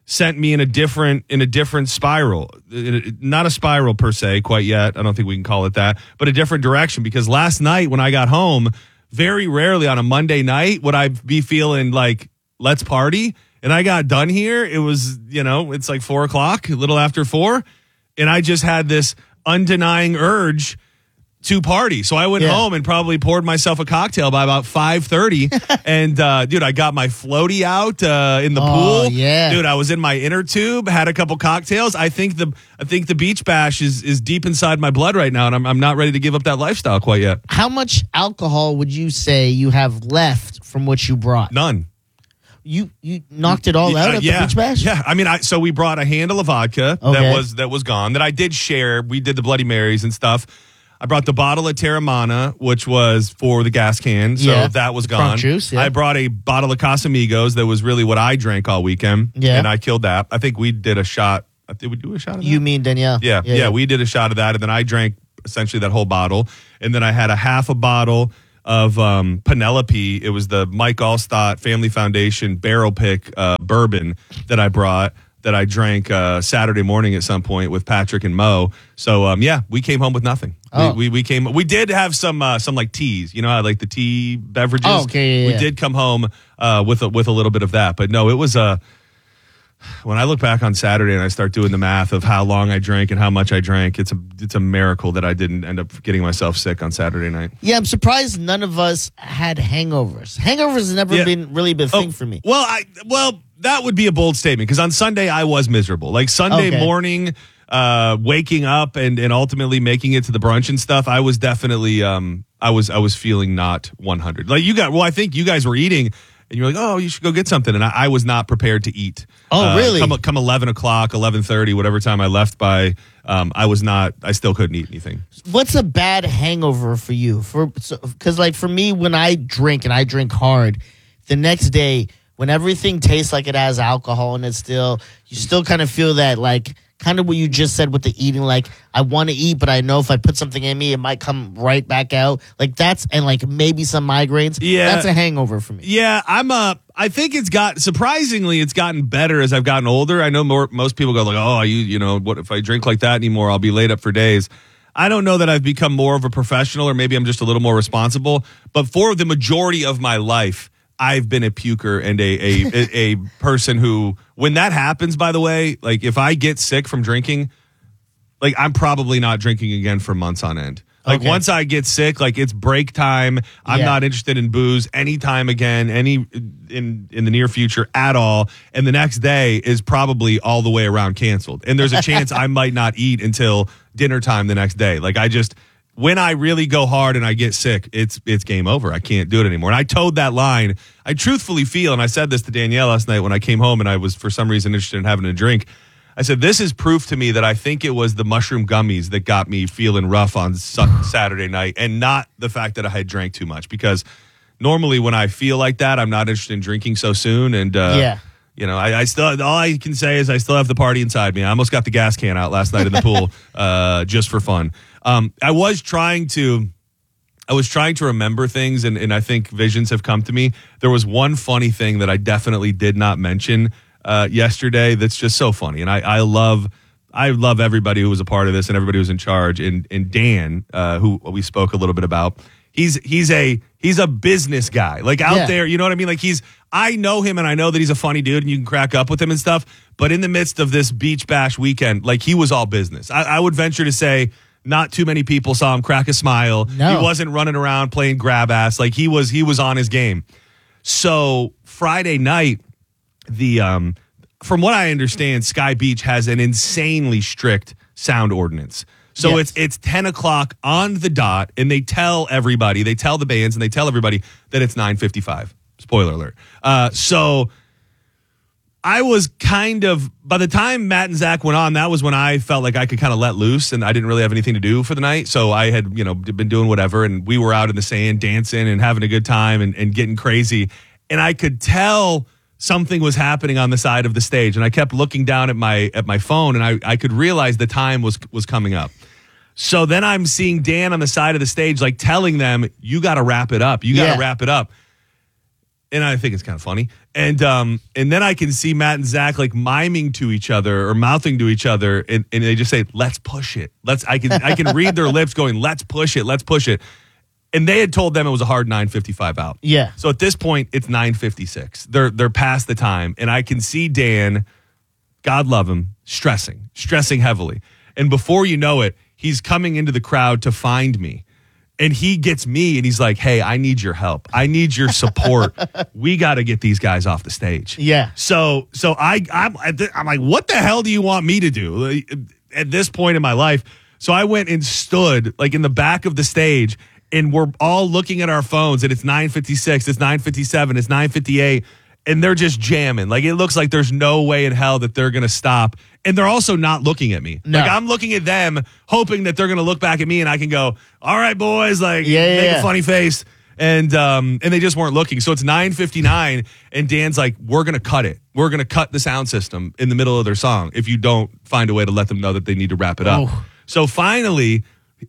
sent me in a different in a different spiral. Not a spiral per se quite yet. I don't think we can call it that, but a different direction. Because last night when I got home, very rarely on a Monday night would I be feeling like, let's party. And I got done here. It was, you know, it's like four o'clock, a little after four. And I just had this undenying urge to party. So I went Yeah. home and probably poured myself a cocktail by about five thirty. And, uh, dude, I got my floaty out uh, in the Oh, pool. yeah. Dude, I was in my inner tube, had a couple cocktails. I think the I think the beach bash is is deep inside my blood right now, and I'm, I'm not ready to give up that lifestyle quite yet. How much alcohol would you say you have left from what you brought? None. You you knocked it all out Uh, at yeah, the beach bash? Yeah, I mean, I so we brought a handle of vodka Okay. that was that was gone that I did share. We did the Bloody Marys and stuff. I brought the bottle of Terramana, which was for the gas can, so Yeah. that was Front gone. juice, yeah. I brought a bottle of Casamigos that was really what I drank all weekend, Yeah. and I killed that. I think we did a shot. Did we do a shot of that? You mean Danielle? Yeah, yeah, we did a shot of that, and then I drank essentially that whole bottle, and then I had a half a bottle of um, Penelope. It was the Mike Allstott Family Foundation barrel pick uh, bourbon that I brought that I drank uh, Saturday morning at some point with Patrick and Mo. So um, yeah, we came home with nothing. Oh. We, we we came. We did have some uh, some like teas. You know, I like the tea beverages. Oh, okay, yeah, we yeah. did come home uh, with a, with a little bit of that, but no, it was a. Uh, when I look back on Saturday and I start doing the math of how long I drank and how much I drank, it's a it's a miracle that I didn't end up getting myself sick on Saturday night. Yeah, I'm surprised none of us had hangovers. Hangovers has never Yeah. been really been a Oh, thing for me. Well, I well that would be a bold statement because on Sunday I was miserable. Like Sunday Okay. morning, uh, waking up and and ultimately making it to the brunch and stuff, I was definitely um I was I was feeling not one hundred. Like you got well, I think you guys were eating. And you're like, oh, you should go get something. And I, I was not prepared to eat. Oh, Uh, really? Come, come eleven o'clock, eleven thirty, whatever time I left by, um, I was not, I still couldn't eat anything. What's a bad hangover for you? For because like for me, when I drink and I drink hard, the next day when everything tastes like it has alcohol in it, still you still kind of feel that like kind of what you just said with the eating. Like I want to eat, but I know if I put something in me, it might come right back out. Like that's and like maybe some migraines. Yeah. That's a hangover for me. Yeah, I'm uh I think it's got surprisingly it's gotten better as I've gotten older. I know more most people go like, "Oh, you you know, what if I drink like that anymore, I'll be laid up for days." I don't know that I've become more of a professional or maybe I'm just a little more responsible, but for the majority of my life, I've been a puker and a a, a a person who when that happens, by the way, like if I get sick from drinking, like I'm probably not drinking again for months on end. Like Okay. once I get sick, like it's break time. I'm Yeah. not interested in booze anytime again, any in in the near future at all. And the next day is probably all the way around canceled. And there's a chance I might not eat until dinner time the next day. Like I just when I really go hard and I get sick, it's it's game over. I can't do it anymore. And I towed that line. I truthfully feel, and I said this to Danielle last night when I came home and I was for some reason interested in having a drink. I said, this is proof to me that I think it was the mushroom gummies that got me feeling rough on su- Saturday night and not the fact that I had drank too much. Because normally when I feel like that, I'm not interested in drinking so soon. And, uh, Yeah. you know, I, I still, all I can say is I still have the party inside me. I almost got the gas can out last night in the pool uh, just for fun. Um, I was trying to. I was trying to remember things, and, and I think visions have come to me. There was one funny thing that I definitely did not mention uh, yesterday that's just so funny. And I, I love I love everybody who was a part of this and everybody who was in charge. And, and Dan, uh, who we spoke a little bit about, he's he's a he's a business guy. Like out Yeah. there, you know what I mean? Like he's I know him and I know that he's a funny dude and you can crack up with him and stuff. But in the midst of this beach bash weekend, like he was all business. I, I would venture to say not too many people saw him crack a smile. No. He wasn't running around playing grab ass. Like he was he was on his game. So Friday night, the um from what I understand, Sky Beach has an insanely strict sound ordinance. So Yes. it's it's ten o'clock on the dot, and they tell everybody, they tell the bands, and they tell everybody that it's nine fifty-five. Spoiler alert. Uh, so I was kind of, by the time Matt and Zach went on, that was when I felt like I could kind of let loose, and I didn't really have anything to do for the night. So I had, you know, been doing whatever, and we were out in the sand dancing and having a good time and, and getting crazy. And I could tell something was happening on the side of the stage, and I kept looking down at my at my phone, and I, I could realize the time was was coming up. So then I'm seeing Dan on the side of the stage, like telling them, you got to wrap it up. You got to Yeah. wrap it up. and I think it's kind of funny. And um, and then I can see Matt and Zach like miming to each other or mouthing to each other, and, and they just say, "Let's push it." Let's. I can I can read their lips going, "Let's push it. Let's push it." And they had told them it was a hard nine fifty-five out. Yeah. So at this point, it's nine fifty-six. They're they're past the time, and I can see Dan, God love him, stressing, stressing heavily. And before you know it, he's coming into the crowd to find me. And he gets me and he's like, "Hey, I need your help. I need your support. We got to get these guys off the stage." Yeah. So, so I, I'm, I'm like, "What the hell do you want me to do at this point in my life?" So I went and stood like in the back of the stage, and we're all looking at our phones, and it's nine fifty-six, it's nine fifty-seven, it's nine fifty-eight, and they're just jamming. Like it looks like there's no way in hell that they're gonna stop. And they're also not looking at me. No. Like I'm looking at them, hoping that they're gonna look back at me, and I can go, "All right, boys," like Yeah, yeah, make yeah. a funny face. And um, and they just weren't looking. So it's nine fifty-nine, and Dan's like, "We're gonna cut it. We're gonna cut the sound system in the middle of their song if you don't find a way to let them know that they need to wrap it up." Oh. So finally,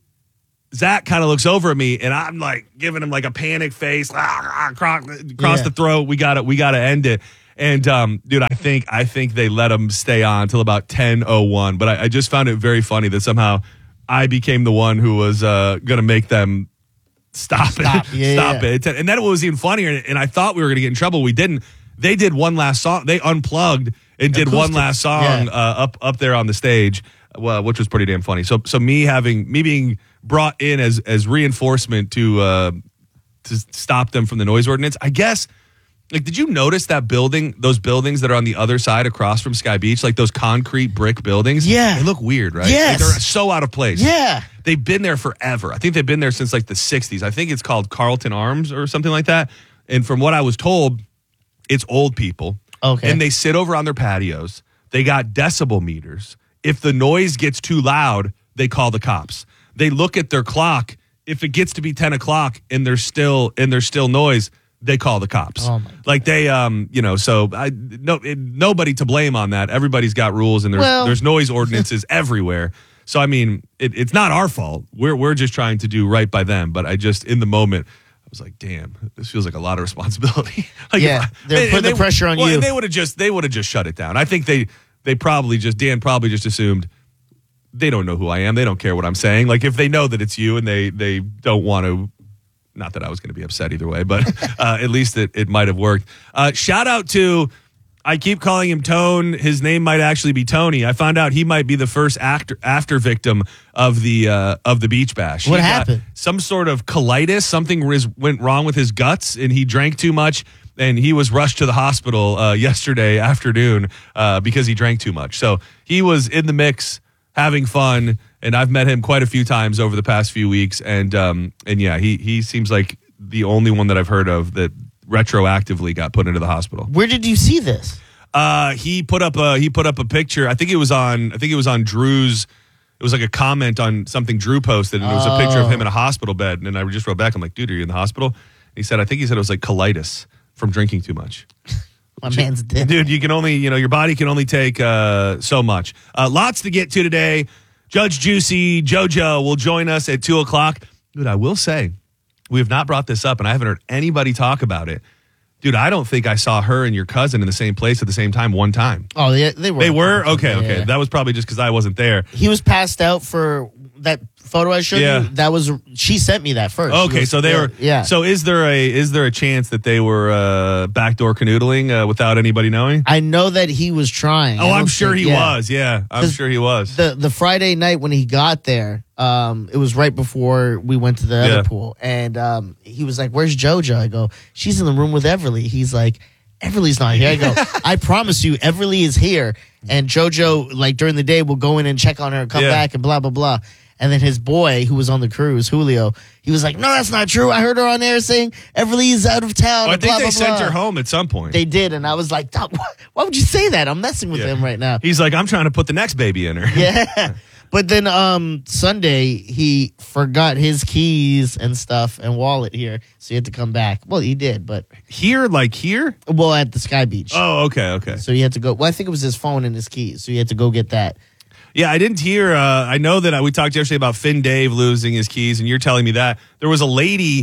Zach kind of looks over at me, and I'm like giving him like a panic face, ah, ah, across, across Yeah. the throat. We got it. We got to end it. And um, dude, I think I think they let him stay on until about ten oh one. But I, I just found it very funny that somehow I became the one who was uh, going to make them stop, Stop. it, Yeah, stop yeah. it. And then it was even funnier. And I thought we were going to get in trouble. We didn't. They did one last song. They unplugged and did one Acoustic. last song Yeah. uh, up up there on the stage, well, which was pretty damn funny. So so me having me being brought in as as reinforcement to uh, to stop them from the noise ordinance. I guess. Like, did you notice that building, those buildings that are on the other side across from Sky Beach, like those concrete brick buildings? Yeah. They look weird, right? Yes. Like they're so out of place. Yeah. They've been there forever. I think they've been there since like the sixties. I think it's called Carlton Arms or something like that. And from what I was told, it's old people. Okay. And they sit over on their patios. They got decibel meters. If the noise gets too loud, they call the cops. They look at their clock. If it gets to be ten o'clock and there's still and there's still noise, they call the cops. Oh my like they, um, you know, so I no it, nobody to blame on that. Everybody's got rules, and there's Well- there's noise ordinances everywhere. So I mean, it, it's not our fault. We're we're just trying to do right by them. But I just in the moment, I was like, damn, this feels like a lot of responsibility. Like, Yeah, if- they're and- putting and the they- pressure on well, you. and they would have just they would have just shut it down. I think they they probably just Dan probably just assumed they don't know who I am. They don't care what I'm saying. Like if they know that it's you and they they don't want to. Not that I was going to be upset either way, but uh, at least it, it might have worked. Uh, shout out to, I keep calling him Tone. His name might actually be Tony. I found out he might be the first actor, after victim of the uh, of the beach bash. What He got happened? Some sort of colitis. Something was, went wrong with his guts, and he drank too much. And he was rushed to the hospital uh, yesterday afternoon uh, because he drank too much. So he was in the mix, having fun. And I've met him quite a few times over the past few weeks, and um, and yeah, he he seems like the only one that I've heard of that retroactively got put into the hospital. Where did you see this? Uh, he put up a he put up a picture. I think it was on I think it was on Drew's. It was like a comment on something Drew posted, and it was a picture of him in a hospital bed. And I just wrote back, I'm like, dude, are you in the hospital? He said, I think he said it was like colitis from drinking too much. My man's dead. Dude, you can only, you know, your body can only take uh, so much. Uh, lots to get to today. Judge Juicy JoJo will join us at two o'clock. Dude, I will say, we have not brought this up, and I haven't heard anybody talk about it. Dude, I don't think I saw her and your cousin in the same place at the same time one time. Oh, they, they were. They were? Okay, Yeah, okay. yeah. That was probably just because I wasn't there. He was passed out for that photo I showed Yeah. you. That was she sent me that first. She Okay, was- so they yeah, were. Yeah. So is there a is there a chance that they were uh, backdoor canoodling uh, without anybody knowing? I know that he was trying. I Oh, don't I'm sure think- he yeah. was. Yeah, I'm 'Cause sure he was. The the Friday night when he got there, um, it was right before we went to the Yeah. other pool, and um, he was like, "Where's JoJo?" I go, "She's in the room with Everly." He's like, "Everly's not here." I go, "I promise you, Everly is here." And JoJo, like during the day, will go in and check on her, and come Yeah. back, and blah blah blah. And then his boy, who was on the cruise, Julio, he was like, "No, that's not true. I heard her on air saying Everly's out of town." Oh, I and think blah, they blah, sent blah." her home at some point. They did, and I was like, "Doc, why, why would you say that? I'm messing with Yeah. him right now." He's like, I'm trying to put the next baby in her. Yeah. But then um Sunday he forgot his keys and stuff and wallet here, so he had to come back. Well, he did, but Here, like here? well at the Sky Beach. Oh, okay, okay. So he had to go. Well, I think it was his phone and his keys, so he had to go get that. Yeah, I didn't hear. Uh, I know that I, we talked yesterday about Finn Dave losing his keys, and you're telling me that there was a lady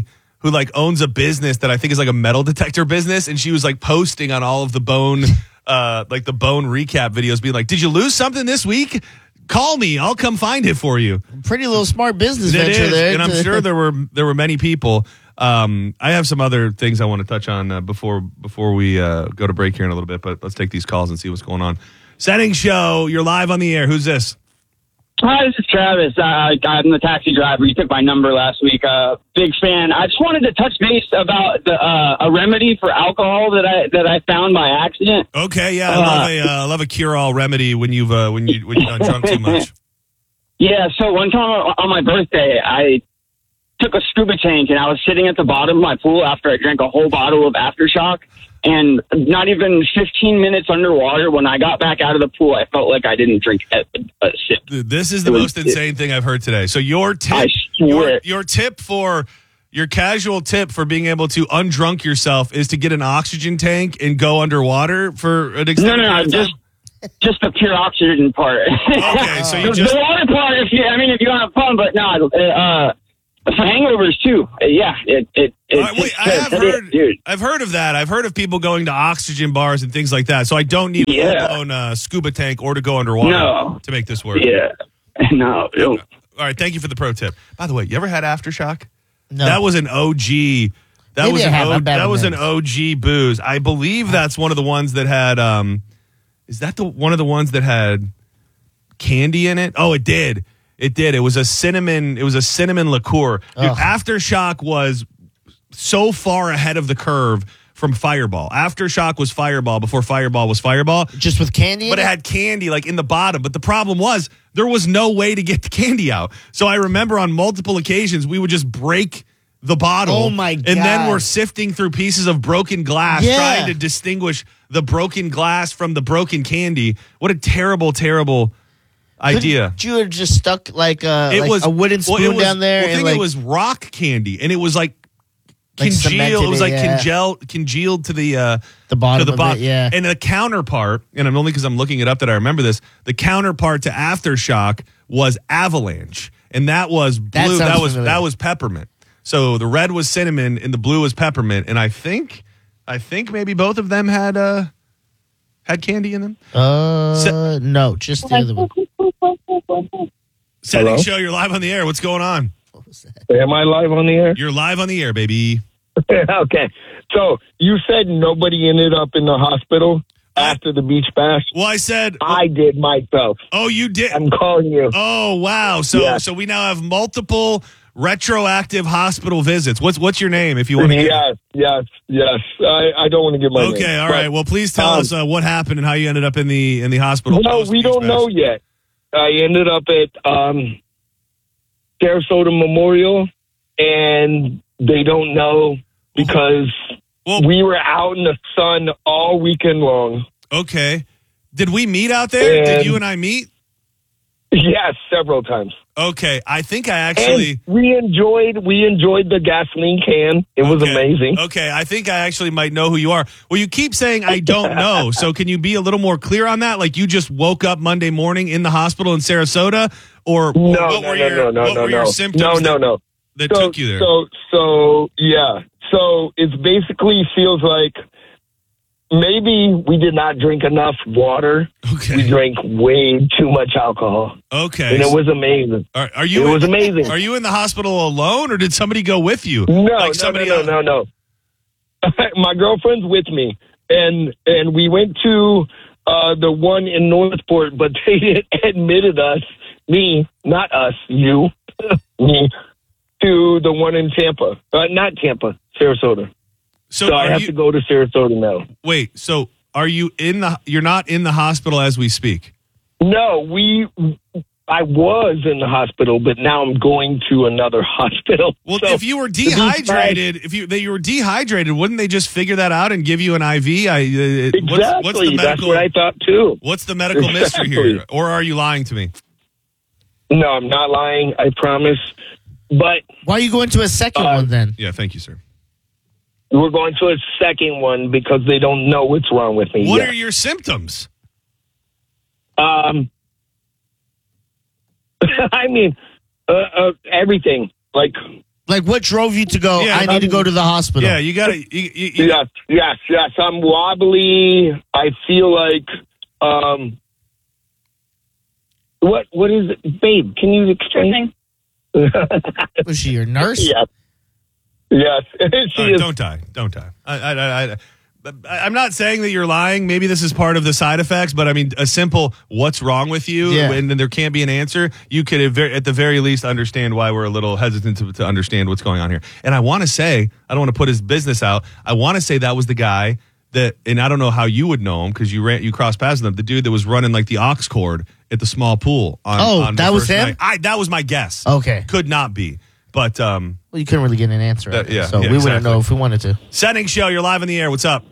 who like owns a business that I think is like a metal detector business, and she was like posting on all of the Bone, uh, like the Bone recap videos, being like, "Did you lose something this week? Call me, I'll come find it for you." Pretty little smart business It venture is, there. and I'm sure there were there were many people. Um, I have some other things I want to touch on uh, before before we uh, go to break here in a little bit, but let's take these calls and see what's going on. Setting Show, you're live on the air. Who's this? Hi, this is Travis. Uh, I'm the taxi driver. You took my number last week. Uh, big fan. I just wanted to touch base about the, uh, a remedy for alcohol that I that I found by accident. Okay, yeah, I love a uh, I love a cure-all remedy when you've uh, when you when you've done drunk too much. Yeah. So one time on my birthday, I took a scuba tank and I was sitting at the bottom of my pool after I drank a whole bottle of Aftershock. And not even fifteen minutes underwater, when I got back out of the pool, I felt like I didn't drink a, a sip. This is the It was- most insane thing I've heard today. So your tip, I your, swear. your tip for your casual tip for being able to undrunk yourself is to get an oxygen tank and go underwater for an No, extended no, no, period of just time? just the pure oxygen part. Okay, so you the, just- the water part, if you, I mean, if you have fun, but no, uh, for hangovers too. Uh, yeah, it it. it All right, wait, I have it- heard. dude. I've heard of that. I've heard of people going to oxygen bars and things like that. So I don't need a Yeah. full-blown uh, scuba tank or to go underwater No. to make this work. Yeah, no. no. All right, thank you for the pro tip. By the way, you ever had Aftershock? No. That was an O G. That Maybe was I an have. O, I'm bad that with was an names. O G booze. I believe that's one of the ones that had. Um, is that the one of the ones that had candy in it? Oh, it did. It did. It was a cinnamon. It was a cinnamon liqueur. Dude, Ugh. Aftershock was so far ahead of the curve from Fireball. Aftershock was Fireball before Fireball was Fireball. Just with candy in But it it? had candy like in the bottom. But the problem was there was no way to get the candy out. So I remember on multiple occasions we would just break the bottle. Oh, my And then God. we're sifting through pieces of broken glass, Yeah. trying to distinguish the broken glass from the broken candy. What a terrible, terrible idea. Couldn't you have just stuck like, a, It like was a wooden well, spoon it was- down there? Well, I and think like, it was rock candy, and it was like Like congealed. cemented It was it, like yeah. congealed, congealed to the uh, the bottom to the of bottom. it, yeah. And the counterpart, and I'm only because I'm looking it up that I remember this. The counterpart to Aftershock was Avalanche, and that was That blue. sounds That, was familiar. that was peppermint. So the red was cinnamon, and the blue was peppermint. And I think, I think maybe both of them had uh had candy in them. Uh, no, just the other one. Setting Hello? show, you're live on the air. What's going on? Am I live on the air? You're live on the air, baby. Okay. So you said nobody ended up in the hospital after the beach bash? Well, I said I did myself. Oh, you did? I'm calling you. Oh, wow. So Yes. so we now have multiple retroactive hospital visits. What's what's your name if you want to get Yes, yes, yes. I, I don't want to give my name. Okay, all but, right. Well, please tell um, us uh, what happened and how you ended up in the in the hospital. No, post we beach don't bash. know yet. I ended up at um, Sarasota Memorial, and they don't know because we were out in the sun all weekend long. Okay. Did we meet out there? And- Did you and I meet? Yes, several times. Okay, I think I actually. And we enjoyed we enjoyed the gasoline can. It was Okay. amazing. Okay, I think I actually might know who you are. Well, you keep saying I don't know. So can you be a little more clear on that? Like you just woke up Monday morning in the hospital in Sarasota, or No, what no, were no, your no, no, what no, were your no. symptoms? No, no, that, no. that so, took you there. So, so yeah. So it basically feels like maybe we did not drink enough water. Okay. We drank way too much alcohol. Okay. And it was amazing. Are, are you? It in- was amazing. Are you in the hospital alone, or did somebody go with you? No, like no, somebody no, no, no, no. My girlfriend's with me, and and we went to uh, the one in Northport, but they admitted us, me, not us, you, me, to the one in Tampa. Uh, not Tampa, Sarasota. So, So I are have you- to go to Sarasota now. Wait. So are you in the? You're not in the hospital as we speak. No, we. I was in the hospital, but now I'm going to another hospital. Well, So if you were the beach bash- dehydrated, if you they you were dehydrated, wouldn't they just figure that out and give you an I V? I, uh, Exactly. What's, what's the medical? That's what I thought too. What's the medical mystery Exactly. here? Or are you lying to me? No, I'm not lying. I promise. But why are you going to a second Uh, one then? Yeah, thank you, sir. we're going to a second one because they don't know what's wrong with me. What yet. are your symptoms? Um, I mean, uh, uh, everything. Like Like, what drove you to go, Yeah, I need to go to the hospital? Yeah, you got to. You, you, you, Yes, yes, yes. I'm wobbly. I feel like, um, what, what is it? Babe, can you explain? Was she your nurse? Yes. Yes. she All right, is. don't die. Don't die. I, I, I, I, I'm not saying that you're lying. Maybe this is part of the side effects, but I mean, a simple "what's wrong with you?" Yeah. and then there can't be an answer. You could, at very- at the very least, understand why we're a little hesitant to, to understand what's going on here. And I want to say, I don't want to put his business out. I want to say that was the guy that, and I don't know how you would know him because you ran, you crossed paths with him. The dude that was running like the aux cord at the small pool. On, Oh, on the that was first him? night. I that was my guess. Okay. Could not be, but um, Well, you couldn't really get an answer. That- out of it, yeah, so yeah, we exactly. wouldn't know if we wanted to. Setting show. You're live in the air. What's up?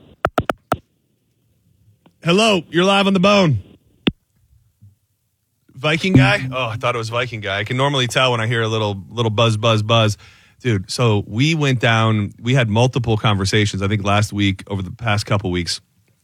Hello, you're live on the bone. Viking guy? Oh, I thought it was Viking guy. I can normally tell when I hear a little little buzz, buzz, buzz. Dude, so we went down, we had multiple conversations, I think last week, over the past couple weeks.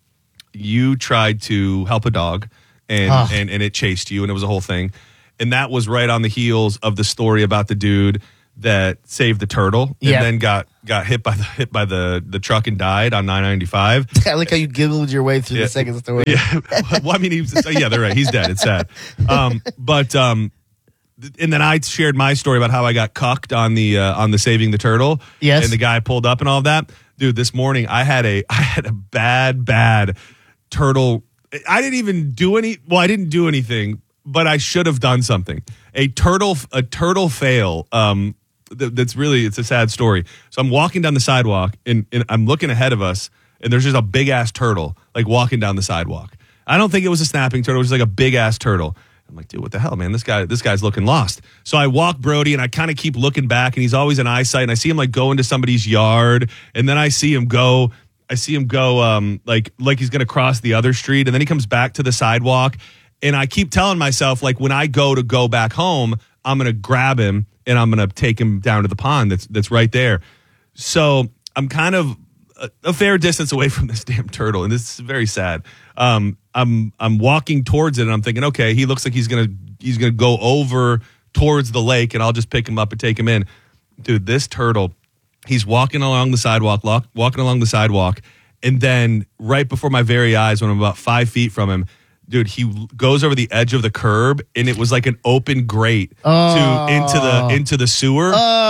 You tried to help a dog and, Ah. and, and it chased you and it was a whole thing. And that was right on the heels of the story about the dude that saved the turtle and Yeah. then got got hit by the hit by the, the truck and died on nine ninety-five. I like how you giggled your way through Yeah. the second story. Yeah, well, I mean, he was, yeah, they're right. He's dead. It's sad. Um, but um, th- and then I shared my story about how I got cucked on the uh, on the saving the turtle. Yes. and the guy pulled up and all of that. Dude, this morning I had a I had a bad bad turtle. I didn't even do any. Well, I didn't do anything, but I should have done something. A turtle a turtle fail. Um, th- that's really it's a sad story. So I'm walking down the sidewalk and, and I'm looking ahead of us. And there's just a big ass turtle like walking down the sidewalk. I don't think it was a snapping turtle. It was like a big ass turtle. I'm like, dude, what the hell, man? This guy, this guy's looking lost. So I walk Brody and I kind of keep looking back and he's always in eyesight. And I see him like go into somebody's yard. And then I see him go, I see him go um, like, like he's going to cross the other street. And then he comes back to the sidewalk. And I keep telling myself, like, when I go to go back home, I'm going to grab him and I'm going to take him down to the pond that's, that's right there. So I'm kind of a, a fair distance away from this damn turtle, and this is very sad. Um, I'm I'm walking towards it, and I'm thinking, okay, he looks like he's gonna he's gonna go over towards the lake, and I'll just pick him up and take him in. Dude, this turtle, he's walking along the sidewalk, walk, walking along the sidewalk, and then right before my very eyes, when I'm about five feet from him, dude, he goes over the edge of the curb, and it was like an open grate Oh. to into the into the sewer.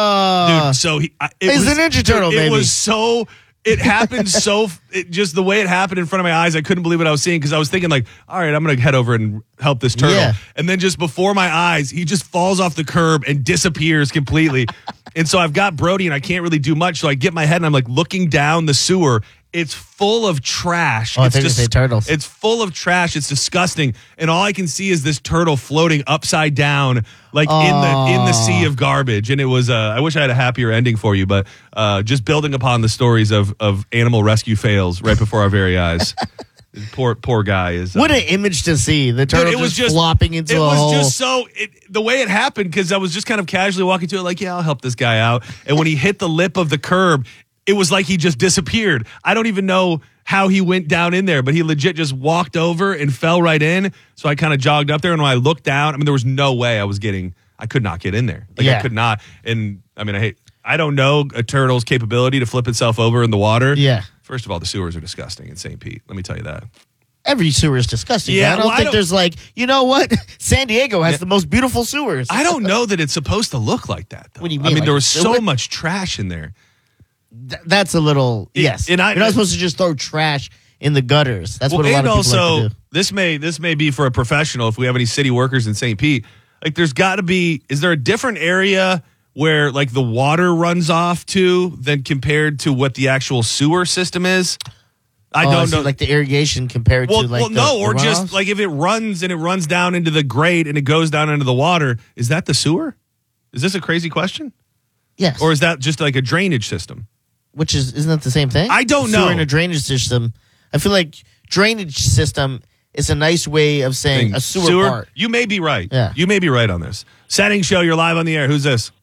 Oh. Dude, so he I- it He's was, a Ninja Turtle, dude, It baby. was so. It happened so. It, just the way it happened in front of my eyes, I couldn't believe what I was seeing because I was thinking like, all right, I'm gonna head over and help this turtle, Yeah. and then just before my eyes, he just falls off the curb and disappears completely. And so I've got Brody, and I can't really do much. So I get my head, and I'm like looking down the sewer. It's full of trash. Oh, I it's think you say turtles. It's full of trash. It's disgusting, and all I can see is this turtle floating upside down, like in the in the sea of garbage. And it was. Uh, I wish I had a happier ending for you, but uh, just building upon the stories of of animal rescue fails right before our very eyes. poor poor guy is. Uh, What an image to see. The turtle Dude, it was just, just flopping into it a was hole. just so it, the way it happened because I was just kind of casually walking to it like, yeah, I'll help this guy out. And when he hit the lip of the curb, it was like he just disappeared. I don't even know how he went down in there, but he legit just walked over and fell right in. So I kind of jogged up there, and when I looked down, I mean, there was no way I was getting. I could not get in there. Like Yeah. I could not. And I mean, I hate. I don't know a turtle's capability to flip itself over in the water. Yeah. First of all, the sewers are disgusting in Saint Pete. Let me tell you that. Every sewer is disgusting. Yeah, I don't well, I think don't- there's like, you know what? San Diego has the most beautiful sewers. I don't know that it's supposed to look like that, though. What do you I mean, mean, like there a was so sewer? much trash in there. Th- that's a little, It- yes. and I- You're not supposed to just throw trash in the gutters. That's Well, what a lot and of people also, like to do. this may this may be for a professional. If we have any city workers in Saint Pete, like there's got to be. Is there a different area where like the water runs off to than compared to what the actual sewer system is? I Oh, don't so know. like the irrigation compared well, to like well, the, no, the or just runoffs? like if it runs and it runs down into the grate and it goes down into the water, is that the sewer? Is this a crazy question? Yes. Or is that just like a drainage system? Which is, isn't that the same thing? I don't Sewer know. and a drainage system. I feel like drainage system is a nice way of saying a sewer, part. You may be right. Yeah. You may be right on this. Setting show, you're live on the air. Who's this?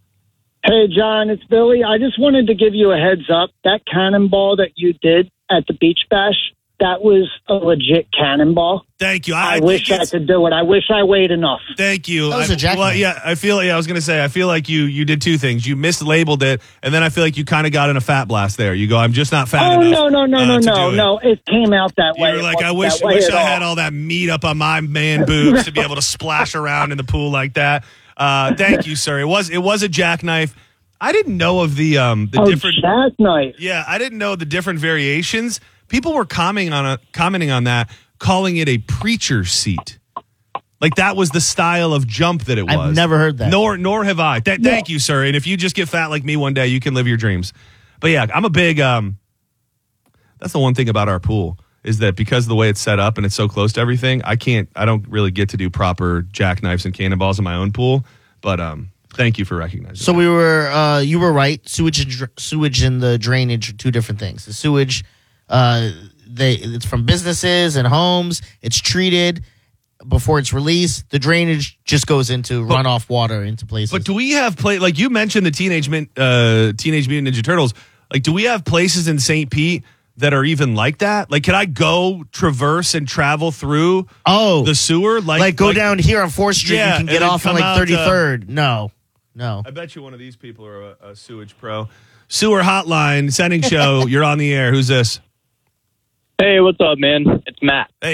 Hey, John, it's Billy. I just wanted to give you a heads up. That cannonball that you did at the beach bash, that was a legit cannonball. Thank you. I, I wish think I it's- could do it. I wish I weighed enough. Thank you. That was I, a jackknife. well, yeah, I feel. Yeah, I was going to say. I feel like you you did two things. You mislabeled it, and then I feel like you kind of got in a fat blast there. You go, I'm just not fat Oh, enough. no, no, no, uh, no, to no, do it. no. It came out that way. You were It like, I wasn't wish, that way wish at I all. had all that meat up on my man boobs to be able to splash around in the pool like that. Uh, thank you, sir. It was it was a jackknife. I didn't know of the um the Oh, different jackknife. Yeah, I didn't know the different variations. People were commenting on a, commenting on that, calling it a preacher seat. Like that was the style of jump that it was. I've never heard that. Nor nor have I. Th- Thank you, sir. And if you just get fat like me one day, you can live your dreams. But yeah, I'm a big. Um, that's the one thing about our pool is that because of the way it's set up and it's so close to everything, I can't. I don't really get to do proper jackknives and cannonballs in my own pool. But um, thank you for recognizing. So we were, uh, you were right. Sewage and dr- sewage and the drainage are two different things. The sewage, uh, they it's from businesses and homes. It's treated before it's released. The drainage just goes into runoff water into places. But do we have play like you mentioned the Teenage Mint, uh, Teenage Mutant Ninja Turtles? Like, do we have places in Saint Pete that are even like that? Like, can I go traverse and travel through oh the sewer? Like, like go down here on fourth Street, Yeah, you can and get then off on come like out, uh, thirty-third. no, no. I bet you one of these people are a, a sewage pro. Sewer hotline sending show. You're on the air. Who's this? Hey, what's up, man? It's Matt. Hey.